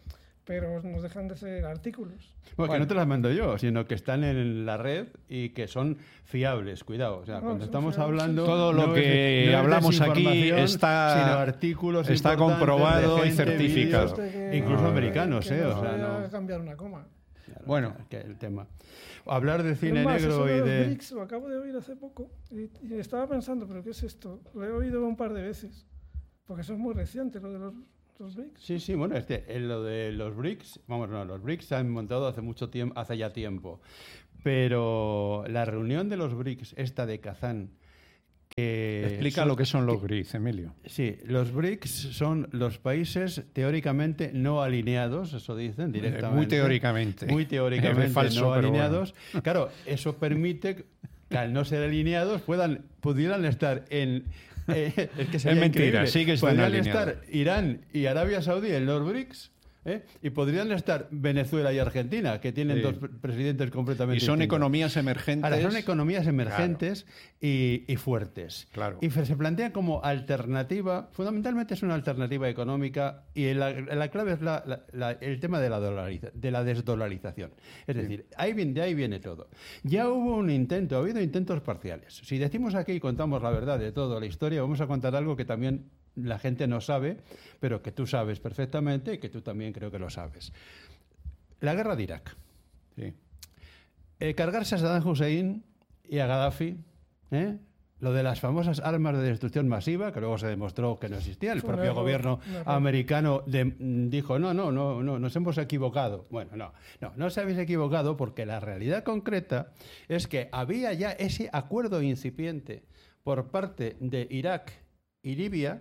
[SPEAKER 3] pero nos dejan de ser artículos.
[SPEAKER 2] Bueno, que no te las mando yo, sino que están en la red y que son fiables, cuidado. O sea,
[SPEAKER 3] No,
[SPEAKER 2] cuando
[SPEAKER 3] son
[SPEAKER 2] estamos
[SPEAKER 3] fiables,
[SPEAKER 2] hablando...
[SPEAKER 3] sí.
[SPEAKER 1] Todo lo
[SPEAKER 2] no
[SPEAKER 1] que
[SPEAKER 2] es- no es
[SPEAKER 1] hablamos aquí
[SPEAKER 2] desinformación,
[SPEAKER 1] está-
[SPEAKER 2] sino artículos
[SPEAKER 1] está
[SPEAKER 2] importantes
[SPEAKER 1] comprobado
[SPEAKER 2] de
[SPEAKER 1] y
[SPEAKER 2] gente,
[SPEAKER 1] certificado.
[SPEAKER 2] vídeos,
[SPEAKER 3] Este que-
[SPEAKER 2] incluso
[SPEAKER 1] No,
[SPEAKER 2] americanos,
[SPEAKER 3] que
[SPEAKER 2] ¿eh?
[SPEAKER 3] no
[SPEAKER 2] O sea,
[SPEAKER 3] voy a
[SPEAKER 2] no...
[SPEAKER 3] cambiar una coma.
[SPEAKER 2] Claro,
[SPEAKER 1] Bueno.
[SPEAKER 2] que el tema. Hablar de cine
[SPEAKER 3] Es más,
[SPEAKER 2] negro
[SPEAKER 3] eso de
[SPEAKER 2] y
[SPEAKER 3] los
[SPEAKER 2] de...
[SPEAKER 3] BRICS lo acabo de oír hace poco y, y estaba pensando, ¿pero qué es esto? Lo he oído un par de veces, porque eso es muy reciente, lo de los, los BRICS.
[SPEAKER 2] Sí, sí, bueno, este, en lo de los BRICS, vamos, no, los BRICS se han montado hace mucho tiempo, hace ya tiempo, pero la reunión de los BRICS, esta de Kazán, que
[SPEAKER 1] Explica
[SPEAKER 2] son-
[SPEAKER 1] lo que son los BRICS, Emilio.
[SPEAKER 2] Sí, los BRICS son los países teóricamente no alineados, eso dicen directamente.
[SPEAKER 1] Muy teóricamente.
[SPEAKER 2] Muy teóricamente
[SPEAKER 1] Es falso,
[SPEAKER 2] no
[SPEAKER 1] pero
[SPEAKER 2] alineados. Claro, eso permite que al no ser alineados puedan, pudieran estar en... eh, es que sería
[SPEAKER 1] Es mentira,
[SPEAKER 2] increíble.
[SPEAKER 1] sí que están
[SPEAKER 2] Podrían
[SPEAKER 1] alineados.
[SPEAKER 2] estar Irán y Arabia Saudí en los BRICS. ¿eh? Y podrían estar Venezuela y Argentina, que tienen
[SPEAKER 1] Sí.
[SPEAKER 2] dos pre- presidentes completamente
[SPEAKER 1] Y son
[SPEAKER 2] distintos.
[SPEAKER 1] economías emergentes.
[SPEAKER 2] Ahora, son economías emergentes y, y fuertes.
[SPEAKER 1] Claro.
[SPEAKER 2] Y se plantea como alternativa, fundamentalmente es una alternativa económica y la, la clave es la- la- la- el tema de la, dolariza- de la desdolarización. Es decir, ahí viene, de ahí viene todo. Ya hubo un intento, ha habido intentos parciales. Si decimos aquí y contamos la verdad de toda la historia, vamos a contar algo que también la gente no sabe, pero que tú sabes perfectamente y que tú también creo que lo sabes. La guerra de Irak.
[SPEAKER 1] Sí.
[SPEAKER 2] Eh, cargarse a Saddam Hussein y a Gaddafi, ¿eh? Lo de las famosas armas de destrucción masiva, que luego se demostró que no existían. El
[SPEAKER 3] Fue un
[SPEAKER 2] propio
[SPEAKER 3] error,
[SPEAKER 2] gobierno
[SPEAKER 3] un error.
[SPEAKER 2] americano de- mm, dijo, no, no, no, no, nos hemos equivocado. Bueno, no, no, no os habéis equivocado porque la realidad concreta es que había ya ese acuerdo incipiente por parte de Irak y Libia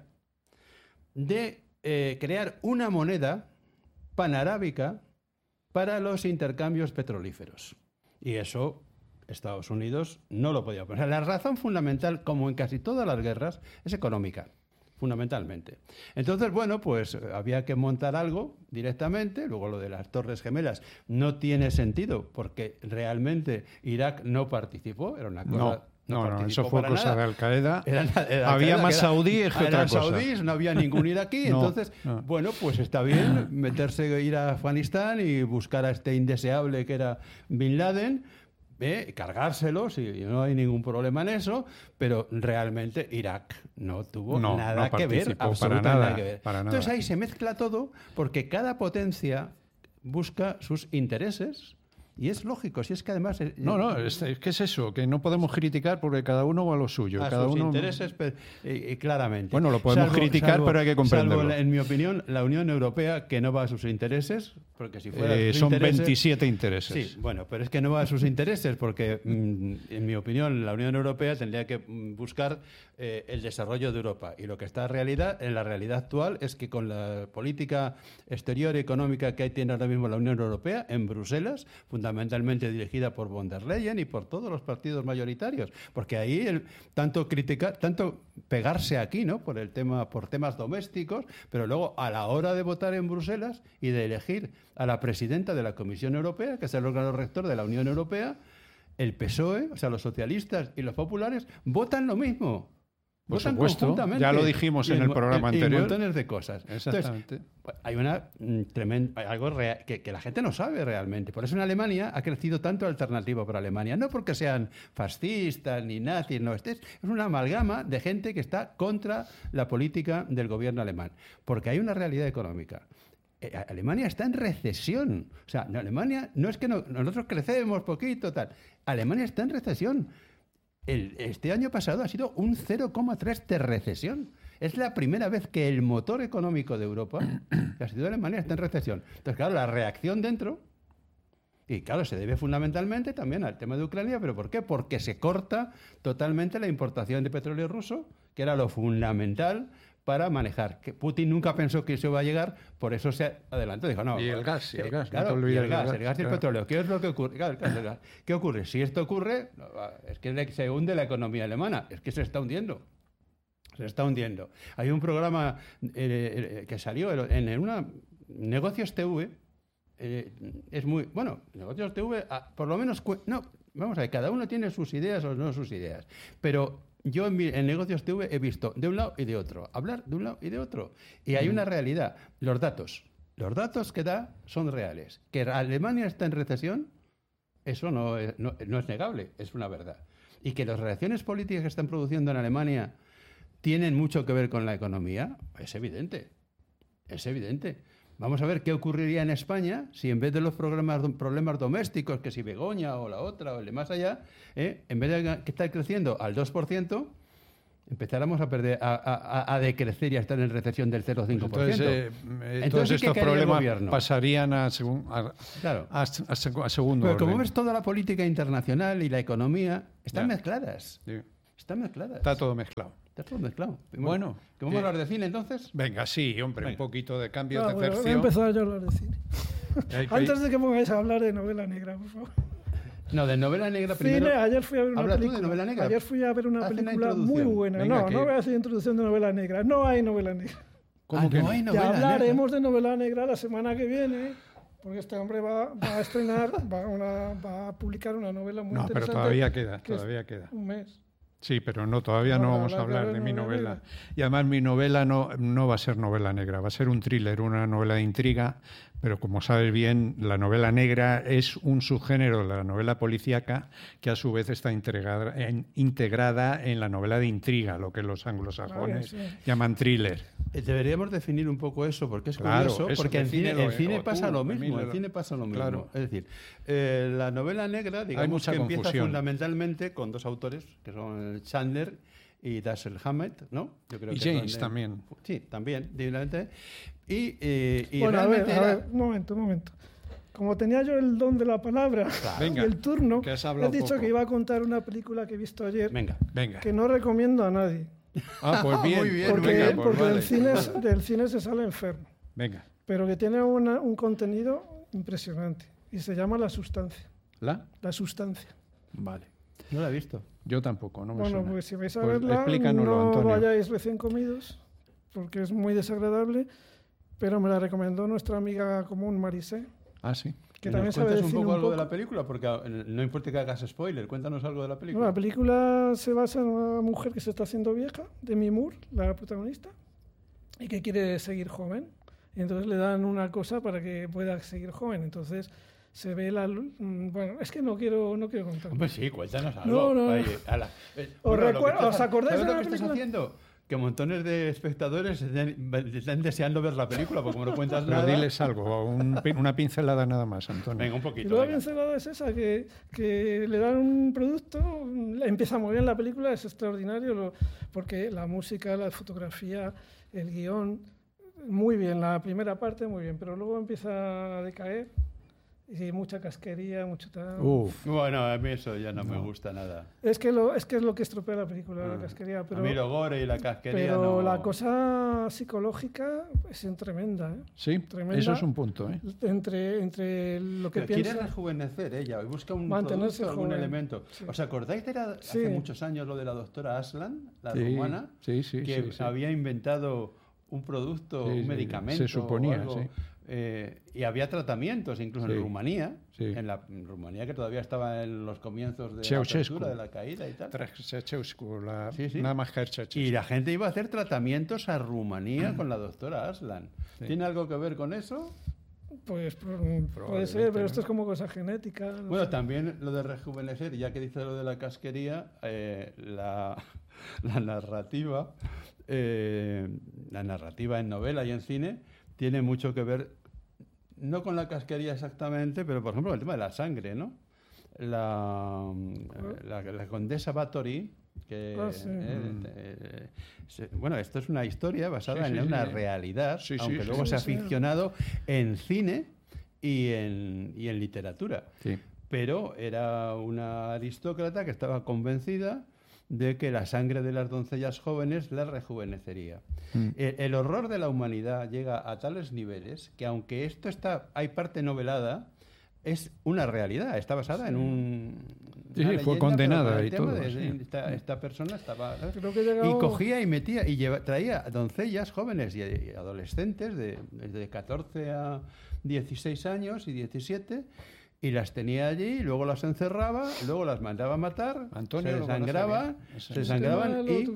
[SPEAKER 2] de eh, crear una moneda panarábica para los intercambios petrolíferos. Y eso Estados Unidos no lo podía poner. La razón fundamental, como en casi todas las guerras, es económica, fundamentalmente. Entonces, bueno, pues eh, había que montar algo directamente. Luego lo de las Torres Gemelas no tiene sentido porque realmente Irak no participó. Era una cosa...
[SPEAKER 1] No, no, no,
[SPEAKER 2] participó
[SPEAKER 1] eso fue
[SPEAKER 2] para
[SPEAKER 1] cosa
[SPEAKER 2] nada.
[SPEAKER 1] de Al-Qaeda.
[SPEAKER 2] Era- era
[SPEAKER 1] Había
[SPEAKER 2] Al-Qaeda,
[SPEAKER 1] más
[SPEAKER 2] que era-
[SPEAKER 1] saudíes que otra
[SPEAKER 2] eran
[SPEAKER 1] cosa.
[SPEAKER 2] saudíes, no había ningún iraquí.
[SPEAKER 1] No,
[SPEAKER 2] entonces,
[SPEAKER 1] no.
[SPEAKER 2] bueno, pues está bien meterse, ir a Afganistán y buscar a este indeseable que era Bin Laden, ¿eh? Cargárselos, y no hay ningún problema en eso, pero realmente Irak no tuvo
[SPEAKER 1] No,
[SPEAKER 2] nada
[SPEAKER 1] no
[SPEAKER 2] que ver,
[SPEAKER 1] participó para
[SPEAKER 2] absolutamente
[SPEAKER 1] nada,
[SPEAKER 2] nada que ver.
[SPEAKER 1] para
[SPEAKER 2] Entonces
[SPEAKER 1] nada.
[SPEAKER 2] ahí se mezcla todo porque cada potencia busca sus intereses. Y es lógico, si es que además... eh,
[SPEAKER 1] No, no, es, es que es eso, que no podemos criticar porque cada uno va a lo suyo.
[SPEAKER 2] a
[SPEAKER 1] cada
[SPEAKER 2] sus
[SPEAKER 1] uno...
[SPEAKER 2] intereses, pe- eh, eh, claramente.
[SPEAKER 1] Bueno, lo podemos criticar, pero hay que comprenderlo.
[SPEAKER 2] salvo, en mi opinión, la Unión Europea, que no va a sus intereses, porque si fuera
[SPEAKER 1] Eh,
[SPEAKER 2] a sus
[SPEAKER 1] son
[SPEAKER 2] intereses-
[SPEAKER 1] veintisiete intereses.
[SPEAKER 2] Sí, bueno, pero es que no va a sus intereses, porque, mm, en mi opinión, la Unión Europea tendría que mm, buscar eh, el desarrollo de Europa. Y lo que está en, realidad, en la realidad actual es que con la política exterior y económica que tiene ahora mismo la Unión Europea, en Bruselas, fundamentalmente dirigida por von der Leyen y por todos los partidos mayoritarios, porque ahí el, tanto criticar, tanto pegarse aquí, ¿no? Por el tema, por temas domésticos, pero luego a la hora de votar en Bruselas y de elegir a la presidenta de la Comisión Europea, que es el órgano rector de la Unión Europea, el P S O E, o sea, los socialistas y los populares, votan lo mismo.
[SPEAKER 1] Por
[SPEAKER 2] Votan
[SPEAKER 1] supuesto,
[SPEAKER 2] conjuntamente.
[SPEAKER 1] ya lo dijimos
[SPEAKER 2] Y
[SPEAKER 1] en el
[SPEAKER 2] mo-
[SPEAKER 1] programa
[SPEAKER 2] y- y
[SPEAKER 1] anterior.
[SPEAKER 2] montones de cosas.
[SPEAKER 1] Exactamente.
[SPEAKER 2] Entonces, pues, hay una mm, tremenda, hay algo rea- que, que la gente no sabe realmente. Por eso en Alemania ha crecido tanto alternativa para Alemania. No porque sean fascistas ni nazis, no. Este es, es una amalgama de gente que está contra la política del gobierno alemán. Porque hay una realidad económica. Eh, Alemania está en recesión. O sea, en Alemania no es que no- nosotros crecemos poquito, tal. Alemania está en recesión. El- este año pasado ha sido un cero coma tres de recesión. Es la primera vez que el motor económico de Europa, que ha sido Alemania, está en recesión. Entonces, claro, la reacción dentro, y claro, se debe fundamentalmente también al tema de Ucrania, ¿pero por qué? Porque se corta totalmente la importación de petróleo ruso, que era lo fundamental para manejar. Que Putin nunca pensó que eso iba a llegar, por eso se adelantó. Dijo, no,
[SPEAKER 1] Y el gas, y el
[SPEAKER 2] eh,
[SPEAKER 1] gas, no
[SPEAKER 2] claro,
[SPEAKER 1] te olvides
[SPEAKER 2] y el
[SPEAKER 1] del
[SPEAKER 2] gas,
[SPEAKER 1] gas,
[SPEAKER 2] el gas y el
[SPEAKER 1] claro.
[SPEAKER 2] petróleo. ¿Qué es lo que ocurre? Claro, el gas, el gas. ¿Qué ocurre? Si esto ocurre, no, es que le- se hunde la economía alemana, es que se está hundiendo. Se está hundiendo. Hay un programa eh, eh, que salió en en una Negocios T V, eh, es muy... Bueno, Negocios T V, ah, por lo menos... cu- No, vamos a ver, cada uno tiene sus ideas o no sus ideas, pero yo en, mi- en Negocios T V he visto de un lado y de otro, hablar de un lado y de otro. Y hay una realidad, los datos. Los datos que da son reales. Que Alemania está en recesión, eso no es, no, no es negable, es una verdad. Y que las reacciones políticas que están produciendo en Alemania tienen mucho que ver con la economía, es evidente. Es evidente. Vamos a ver qué ocurriría en España si en vez de los problemas, problemas domésticos, que si Begoña o la otra o el de más allá, eh, en vez de que estar creciendo al dos por ciento, empezáramos a perder, a, a, a decrecer y a estar en recesión del cero coma cinco por ciento.
[SPEAKER 1] Entonces, eh, Entonces todos estos problemas pasarían a, segun, a,
[SPEAKER 2] claro.
[SPEAKER 1] a, a, a segundo
[SPEAKER 2] Pero
[SPEAKER 1] orden.
[SPEAKER 2] como ves, toda la política internacional y la economía están
[SPEAKER 1] ya.
[SPEAKER 2] mezcladas.
[SPEAKER 1] Sí.
[SPEAKER 2] Están mezcladas.
[SPEAKER 1] Está todo mezclado.
[SPEAKER 2] Está todo mezclado.
[SPEAKER 1] Bueno.
[SPEAKER 2] ¿Que vamos a hablar de cine entonces?
[SPEAKER 1] Venga, sí, hombre,
[SPEAKER 2] Venga.
[SPEAKER 1] un poquito de cambio
[SPEAKER 3] Ah,
[SPEAKER 1] de
[SPEAKER 3] bueno,
[SPEAKER 1] tercio.
[SPEAKER 3] voy a empezar yo a hablar de cine.
[SPEAKER 1] Hay que-
[SPEAKER 3] Antes de que pongáis a hablar de novela negra, por favor.
[SPEAKER 2] No, de novela negra primero.
[SPEAKER 3] Cine, ayer fui a ver una
[SPEAKER 2] Habla tú de
[SPEAKER 3] película.
[SPEAKER 2] novela negra.
[SPEAKER 3] Ayer fui a ver una
[SPEAKER 2] Haz una
[SPEAKER 3] película muy
[SPEAKER 2] introducción.
[SPEAKER 3] buena.
[SPEAKER 1] Venga,
[SPEAKER 3] no,
[SPEAKER 1] que-
[SPEAKER 3] no voy a hacer introducción de novela negra. No hay novela negra.
[SPEAKER 1] ¿Cómo
[SPEAKER 2] Ah,
[SPEAKER 1] que
[SPEAKER 2] no
[SPEAKER 1] no?
[SPEAKER 2] hay
[SPEAKER 3] Ya
[SPEAKER 2] novela
[SPEAKER 3] hablaremos
[SPEAKER 2] negra.
[SPEAKER 3] de novela negra la semana que viene, porque este hombre va, va a estrenar, va a, una- va a publicar una novela muy
[SPEAKER 1] No, pero
[SPEAKER 3] interesante.
[SPEAKER 1] todavía queda,
[SPEAKER 3] que es
[SPEAKER 1] todavía queda.
[SPEAKER 3] Un mes.
[SPEAKER 1] Sí, pero no, todavía no
[SPEAKER 3] No,
[SPEAKER 1] vamos a
[SPEAKER 3] hablar de
[SPEAKER 1] hablar de mi
[SPEAKER 3] novela
[SPEAKER 1] novela.
[SPEAKER 3] negra.
[SPEAKER 1] Y además mi novela no, no va a ser novela negra, va a ser un thriller, una novela de intriga, pero como sabes bien, la novela negra es un subgénero de la novela policíaca que a su vez está integrada en, integrada en la novela de intriga, lo que los anglosajones
[SPEAKER 3] Vale, sí.
[SPEAKER 1] llaman thriller.
[SPEAKER 2] Eh, Deberíamos definir un poco eso, porque es
[SPEAKER 1] Claro,
[SPEAKER 2] curioso,
[SPEAKER 1] eso,
[SPEAKER 2] porque en cine,
[SPEAKER 1] defínelo,
[SPEAKER 2] en cine
[SPEAKER 1] o tú,
[SPEAKER 2] pasa lo mismo,
[SPEAKER 1] Emilio.
[SPEAKER 2] en cine pasa lo mismo.
[SPEAKER 1] Claro.
[SPEAKER 2] Es decir, eh, la novela negra, digamos
[SPEAKER 1] mucha
[SPEAKER 2] que empieza
[SPEAKER 1] confusión.
[SPEAKER 2] fundamentalmente con dos autores, que son Chandler y Dashiell Hammett, ¿no? Yo creo
[SPEAKER 1] Y
[SPEAKER 2] que
[SPEAKER 1] James
[SPEAKER 2] son de-
[SPEAKER 1] también.
[SPEAKER 2] Sí, también, divinamente. Y, eh, y
[SPEAKER 3] Bueno, a ver,
[SPEAKER 2] realmente
[SPEAKER 3] a
[SPEAKER 2] era-
[SPEAKER 3] ver, un momento, un momento. Como tenía yo el don de la palabra
[SPEAKER 1] Venga,
[SPEAKER 3] y el turno,
[SPEAKER 1] que has
[SPEAKER 3] he
[SPEAKER 1] hablado
[SPEAKER 3] dicho
[SPEAKER 1] poco.
[SPEAKER 3] que iba a contar una película que he visto ayer,
[SPEAKER 2] Venga.
[SPEAKER 1] Venga.
[SPEAKER 3] que no recomiendo a nadie,
[SPEAKER 1] Ah, pues bien.
[SPEAKER 2] Muy bien,
[SPEAKER 3] porque,
[SPEAKER 1] venga, pues
[SPEAKER 3] porque
[SPEAKER 1] vale.
[SPEAKER 3] del, cine, es- del cine se sale enfermo,
[SPEAKER 1] Venga.
[SPEAKER 3] pero que tiene una- un contenido impresionante y se llama La Sustancia.
[SPEAKER 1] ¿La?
[SPEAKER 3] La Sustancia.
[SPEAKER 1] Vale.
[SPEAKER 2] No la he visto.
[SPEAKER 1] Yo tampoco, no me
[SPEAKER 3] Bueno,
[SPEAKER 1] suena.
[SPEAKER 3] pues si vais a
[SPEAKER 1] Pues
[SPEAKER 3] verla,
[SPEAKER 1] explícanoslo,
[SPEAKER 3] no
[SPEAKER 1] Antonio.
[SPEAKER 3] vayáis recién comidos, porque es muy desagradable, pero me la recomendó nuestra amiga común Marisé,
[SPEAKER 1] Ah, sí.
[SPEAKER 3] que
[SPEAKER 2] ¿Y
[SPEAKER 3] también
[SPEAKER 2] ¿Nos
[SPEAKER 3] sabe
[SPEAKER 2] cuentas
[SPEAKER 3] decir
[SPEAKER 2] un poco
[SPEAKER 3] un
[SPEAKER 2] algo de
[SPEAKER 3] poco.
[SPEAKER 2] la película? Porque eh, no importa que hagas spoiler, cuéntanos algo de la
[SPEAKER 3] No,
[SPEAKER 2] película.
[SPEAKER 3] la película se basa en una mujer que se está haciendo vieja, Demi Moore, la protagonista, y que quiere seguir joven. Y entonces le dan una cosa para que pueda seguir joven. Entonces se ve la... lu- mm, Bueno, es que no quiero, no quiero contar.
[SPEAKER 2] Hombre, sí, cuéntanos algo.
[SPEAKER 3] No, no.
[SPEAKER 2] Oye, ala. Eh,
[SPEAKER 3] ¿Os
[SPEAKER 2] lo que
[SPEAKER 3] recuerdo-
[SPEAKER 2] estás-
[SPEAKER 3] os acordáis
[SPEAKER 2] ¿sabes
[SPEAKER 3] de
[SPEAKER 2] lo
[SPEAKER 3] la
[SPEAKER 2] que estás
[SPEAKER 3] película?
[SPEAKER 2] haciendo? Que montones de espectadores estén, estén deseando ver la película, porque como no cuentas
[SPEAKER 1] Pero
[SPEAKER 2] nada...
[SPEAKER 1] diles algo, un pin- una pincelada nada más, Antonio.
[SPEAKER 2] Venga, un
[SPEAKER 3] Y
[SPEAKER 2] poquito.
[SPEAKER 3] luego la
[SPEAKER 2] venga.
[SPEAKER 3] pincelada es esa, que, que le dan un producto, mm, empieza muy bien la película, es extraordinario, lo- porque la música, la fotografía, el guión, muy bien, la primera parte muy bien, pero luego empieza a decaer y mucha casquería, mucho tal.
[SPEAKER 1] Uf,
[SPEAKER 2] Bueno, a mí eso ya no, me gusta nada.
[SPEAKER 3] Es que, lo, es que es lo que estropea la película,
[SPEAKER 2] Ah.
[SPEAKER 3] la casquería, pero,
[SPEAKER 2] a mí lo gore y la casquería
[SPEAKER 3] pero
[SPEAKER 2] no...
[SPEAKER 3] la cosa psicológica es tremenda, ¿eh?
[SPEAKER 1] sí,
[SPEAKER 3] Tremenda.
[SPEAKER 1] eso es un punto, ¿eh?
[SPEAKER 3] Entre, entre lo que
[SPEAKER 2] Pero quiere
[SPEAKER 3] piensa...
[SPEAKER 2] rejuvenecer ella, y busca un
[SPEAKER 3] Mantenerse
[SPEAKER 2] producto, algún
[SPEAKER 3] joven,
[SPEAKER 2] elemento.
[SPEAKER 3] sí.
[SPEAKER 2] ¿Os acordáis de la-
[SPEAKER 3] Sí.
[SPEAKER 2] hace muchos años lo de la doctora Aslan, la
[SPEAKER 1] Sí,
[SPEAKER 2] rumana?
[SPEAKER 1] sí, sí,
[SPEAKER 2] que
[SPEAKER 1] sí, sí.
[SPEAKER 2] había inventado un producto,
[SPEAKER 1] Sí,
[SPEAKER 2] un
[SPEAKER 1] sí,
[SPEAKER 2] medicamento.
[SPEAKER 1] se suponía,
[SPEAKER 2] o algo,
[SPEAKER 1] sí.
[SPEAKER 2] eh, y había tratamientos, incluso
[SPEAKER 1] Sí,
[SPEAKER 2] en Rumanía,
[SPEAKER 1] sí.
[SPEAKER 2] en la en Rumanía que todavía estaba en los comienzos de la
[SPEAKER 1] Ceausescu.
[SPEAKER 2] apertura, de la caída y tal.
[SPEAKER 1] Ceausescu, la-
[SPEAKER 2] Sí, sí.
[SPEAKER 1] nada más que Ceausescu.
[SPEAKER 2] Y la gente iba a hacer tratamientos a Rumanía con la doctora Aslan.
[SPEAKER 1] Sí.
[SPEAKER 2] ¿Tiene algo que ver con eso?
[SPEAKER 3] Pues por- puede ser, pero esto es como cosa genética. no
[SPEAKER 2] Bueno,
[SPEAKER 3] sé.
[SPEAKER 2] también lo de rejuvenecer, ya que dice lo de la casquería, eh, la, la narrativa, eh, la narrativa en novela y en cine tiene mucho que ver, no con la casquería exactamente, pero por ejemplo el tema de la sangre, ¿no? La, la, la condesa Bathory, que
[SPEAKER 3] Ah, sí.
[SPEAKER 2] eh, eh, se- bueno, esto es una historia basada
[SPEAKER 1] Sí, sí,
[SPEAKER 2] en una
[SPEAKER 1] sí.
[SPEAKER 2] realidad,
[SPEAKER 1] Sí, sí,
[SPEAKER 2] aunque
[SPEAKER 1] sí,
[SPEAKER 2] luego
[SPEAKER 3] sí,
[SPEAKER 2] se ha
[SPEAKER 3] sí.
[SPEAKER 2] ficcionado en cine y en, y en literatura.
[SPEAKER 1] Sí.
[SPEAKER 2] Pero era una aristócrata que estaba convencida de que la sangre de las doncellas jóvenes la rejuvenecería.
[SPEAKER 1] Mm.
[SPEAKER 2] El, el horror de la humanidad llega a tales niveles que aunque esto está, hay parte novelada, es una realidad, está basada en un...
[SPEAKER 1] Sí,
[SPEAKER 2] una
[SPEAKER 1] sí, fue
[SPEAKER 2] leyenda,
[SPEAKER 1] condenada
[SPEAKER 2] pero con el
[SPEAKER 1] y
[SPEAKER 2] tema
[SPEAKER 1] todo,
[SPEAKER 2] de-
[SPEAKER 1] sí.
[SPEAKER 2] esta, esta persona estaba... ¿sabes?
[SPEAKER 3] Creo que he llegado-
[SPEAKER 2] Y cogía y metía y lleva- traía doncellas jóvenes y, y adolescentes de, desde catorce a dieciséis años y diecisiete y las tenía allí, luego las encerraba, luego las mandaba a matar,
[SPEAKER 1] Antonio
[SPEAKER 2] se desangraban, se desangraban y,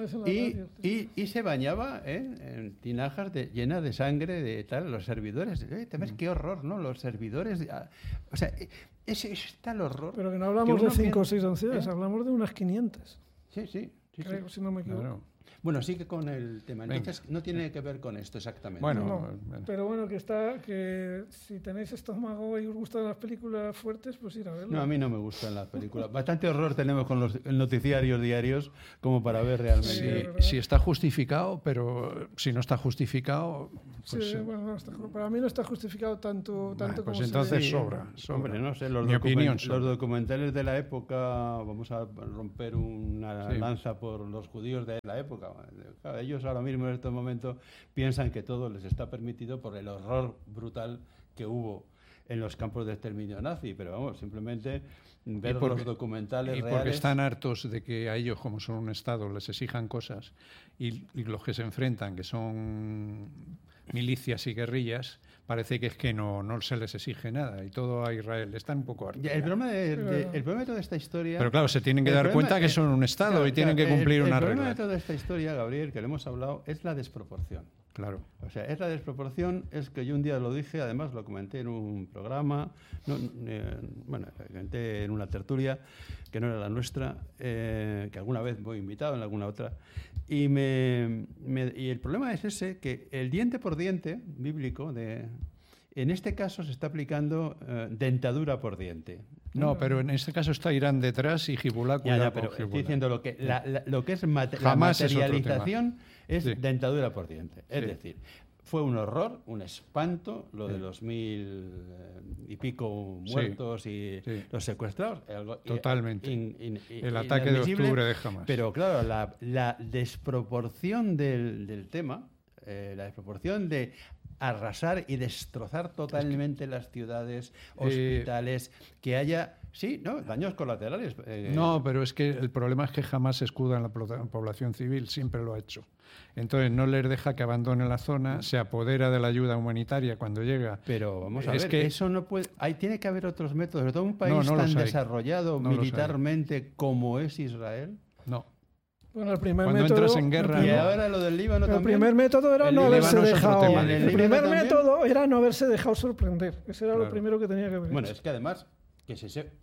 [SPEAKER 2] y, y, y se bañaba ¿eh? en tinajas de, llenas de sangre de tal, los servidores. ¿Eh? ¿Te ves? Mm. Qué horror, ¿no? Los servidores... De, ah, o sea, ese es tal horror.
[SPEAKER 3] Pero que no hablamos que de cinco o seis ancianas, ¿eh? Hablamos de unas quinientas.
[SPEAKER 2] Sí, sí. sí
[SPEAKER 3] Creo,
[SPEAKER 2] sí.
[SPEAKER 3] si no me equivoco.
[SPEAKER 2] Claro. Bueno, sigue con el tema. Entonces, Venga. No tiene que ver con esto exactamente.
[SPEAKER 1] Bueno,
[SPEAKER 3] no,
[SPEAKER 1] bueno.
[SPEAKER 3] Pero bueno, que está que si tenéis estómago y os gustan las películas fuertes, pues ir a verlo.
[SPEAKER 2] No, a mí no me gustan las películas. Bastante horror tenemos con los noticiarios diarios como para ver realmente.
[SPEAKER 1] Sí, si está justificado, pero si no está justificado... Pues,
[SPEAKER 3] sí, bueno, no está, para mí no está justificado tanto, tanto
[SPEAKER 1] bueno, pues
[SPEAKER 3] como
[SPEAKER 1] entonces
[SPEAKER 3] se
[SPEAKER 1] sobra, sobra.
[SPEAKER 2] Hombre, no sé, los,
[SPEAKER 1] Mi opinión
[SPEAKER 2] document los documentales de la época, vamos a romper una sí. lanza por los judíos de la época. Claro, ellos ahora mismo en estos momentos piensan que todo les está permitido por el horror brutal que hubo en los campos de exterminio nazi, pero vamos, simplemente ver porque, los documentales
[SPEAKER 1] y
[SPEAKER 2] reales...
[SPEAKER 1] Y porque están hartos de que a ellos, como son un Estado, les exijan cosas y, y los que se enfrentan, que son milicias y guerrillas, parece que es que no, no se les exige nada y todo a Israel. Están un poco hartos.
[SPEAKER 2] El problema de, de, el problema de toda esta historia...
[SPEAKER 1] Pero claro, se tienen que dar
[SPEAKER 2] problema,
[SPEAKER 1] cuenta que son un Estado claro, y tienen claro, que cumplir
[SPEAKER 2] el,
[SPEAKER 1] una
[SPEAKER 2] regla.
[SPEAKER 1] regla.
[SPEAKER 2] El problema de toda esta historia, Gabriel, que le hemos hablado, es la desproporción.
[SPEAKER 1] Claro.
[SPEAKER 2] O sea, es la desproporción, es que yo un día lo dije, además lo comenté en un programa, no, eh, bueno, comenté en una tertulia que no era la nuestra, eh, que alguna vez voy invitado en alguna otra, y, me, me, y el problema es ese, que el diente por diente bíblico, de, en este caso se está aplicando eh, dentadura por diente.
[SPEAKER 1] No, pero en este caso está Irán detrás y Hezbollah
[SPEAKER 2] ya, ya, pero estoy diciendo lo que, la, la, lo que es mate, la materialización es, es sí. dentadura por diente. Es sí. decir, fue un horror, un espanto, lo sí. de los mil eh, y pico muertos sí. y sí. los secuestrados. Algo,
[SPEAKER 1] Totalmente.
[SPEAKER 2] In, in, in,
[SPEAKER 1] El ataque de octubre de Hamas.
[SPEAKER 2] Pero claro, la, la desproporción del, del tema, eh, la desproporción de arrasar y destrozar totalmente las ciudades, hospitales, eh, que haya, sí, ¿no? daños colaterales.
[SPEAKER 1] Eh. No, pero es que el problema es que jamás se escuda en la población civil, siempre lo ha hecho. Entonces no les deja que abandonen la zona, se apodera de la ayuda humanitaria cuando llega.
[SPEAKER 2] Pero vamos a
[SPEAKER 1] es
[SPEAKER 2] ver,
[SPEAKER 1] que
[SPEAKER 2] eso no puede, hay, tiene que haber otros métodos. ¿De todo un país
[SPEAKER 1] no, no
[SPEAKER 2] tan desarrollado
[SPEAKER 1] no
[SPEAKER 2] militarmente como es Israel?
[SPEAKER 1] No.
[SPEAKER 3] Bueno, el primer
[SPEAKER 1] Cuando
[SPEAKER 3] método,
[SPEAKER 1] entras en guerra...
[SPEAKER 2] Y ahora lo del Líbano
[SPEAKER 3] el
[SPEAKER 2] también.
[SPEAKER 3] El primer método era
[SPEAKER 1] el
[SPEAKER 3] no haberse dejado...
[SPEAKER 1] Tema,
[SPEAKER 3] el, el primer método era no haberse dejado sorprender. Ese era claro. lo primero que tenía que ver.
[SPEAKER 2] Bueno, es que además, que se, se,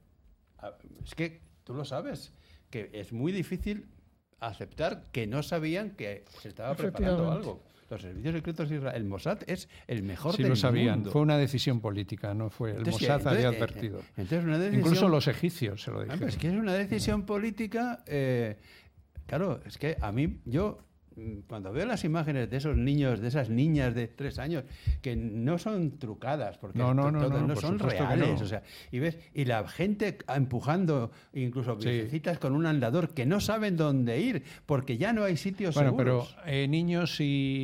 [SPEAKER 2] es que tú lo sabes, que es muy difícil aceptar que no sabían que se estaba preparando algo. Los servicios secretos de Israel, el Mossad es el mejor
[SPEAKER 1] sí,
[SPEAKER 2] del
[SPEAKER 1] lo sabían.
[SPEAKER 2] mundo.
[SPEAKER 1] Fue una decisión política, no fue. El entonces, Mossad entonces, había advertido.
[SPEAKER 2] Entonces una decisión,
[SPEAKER 1] incluso los egipcios se lo dijeron.
[SPEAKER 2] Es que es una decisión política... Eh, Claro, es que a mí, yo, cuando veo las imágenes de esos niños, de esas niñas de tres años, que no son trucadas, porque
[SPEAKER 1] no, no, no,
[SPEAKER 2] todo,
[SPEAKER 1] no,
[SPEAKER 2] no son reales,
[SPEAKER 1] no.
[SPEAKER 2] o sea, y ves, y la gente empujando, incluso visitas sí. con un andador, que no saben dónde ir, porque ya no hay sitios
[SPEAKER 1] bueno,
[SPEAKER 2] seguros.
[SPEAKER 1] Bueno, pero eh, niños y,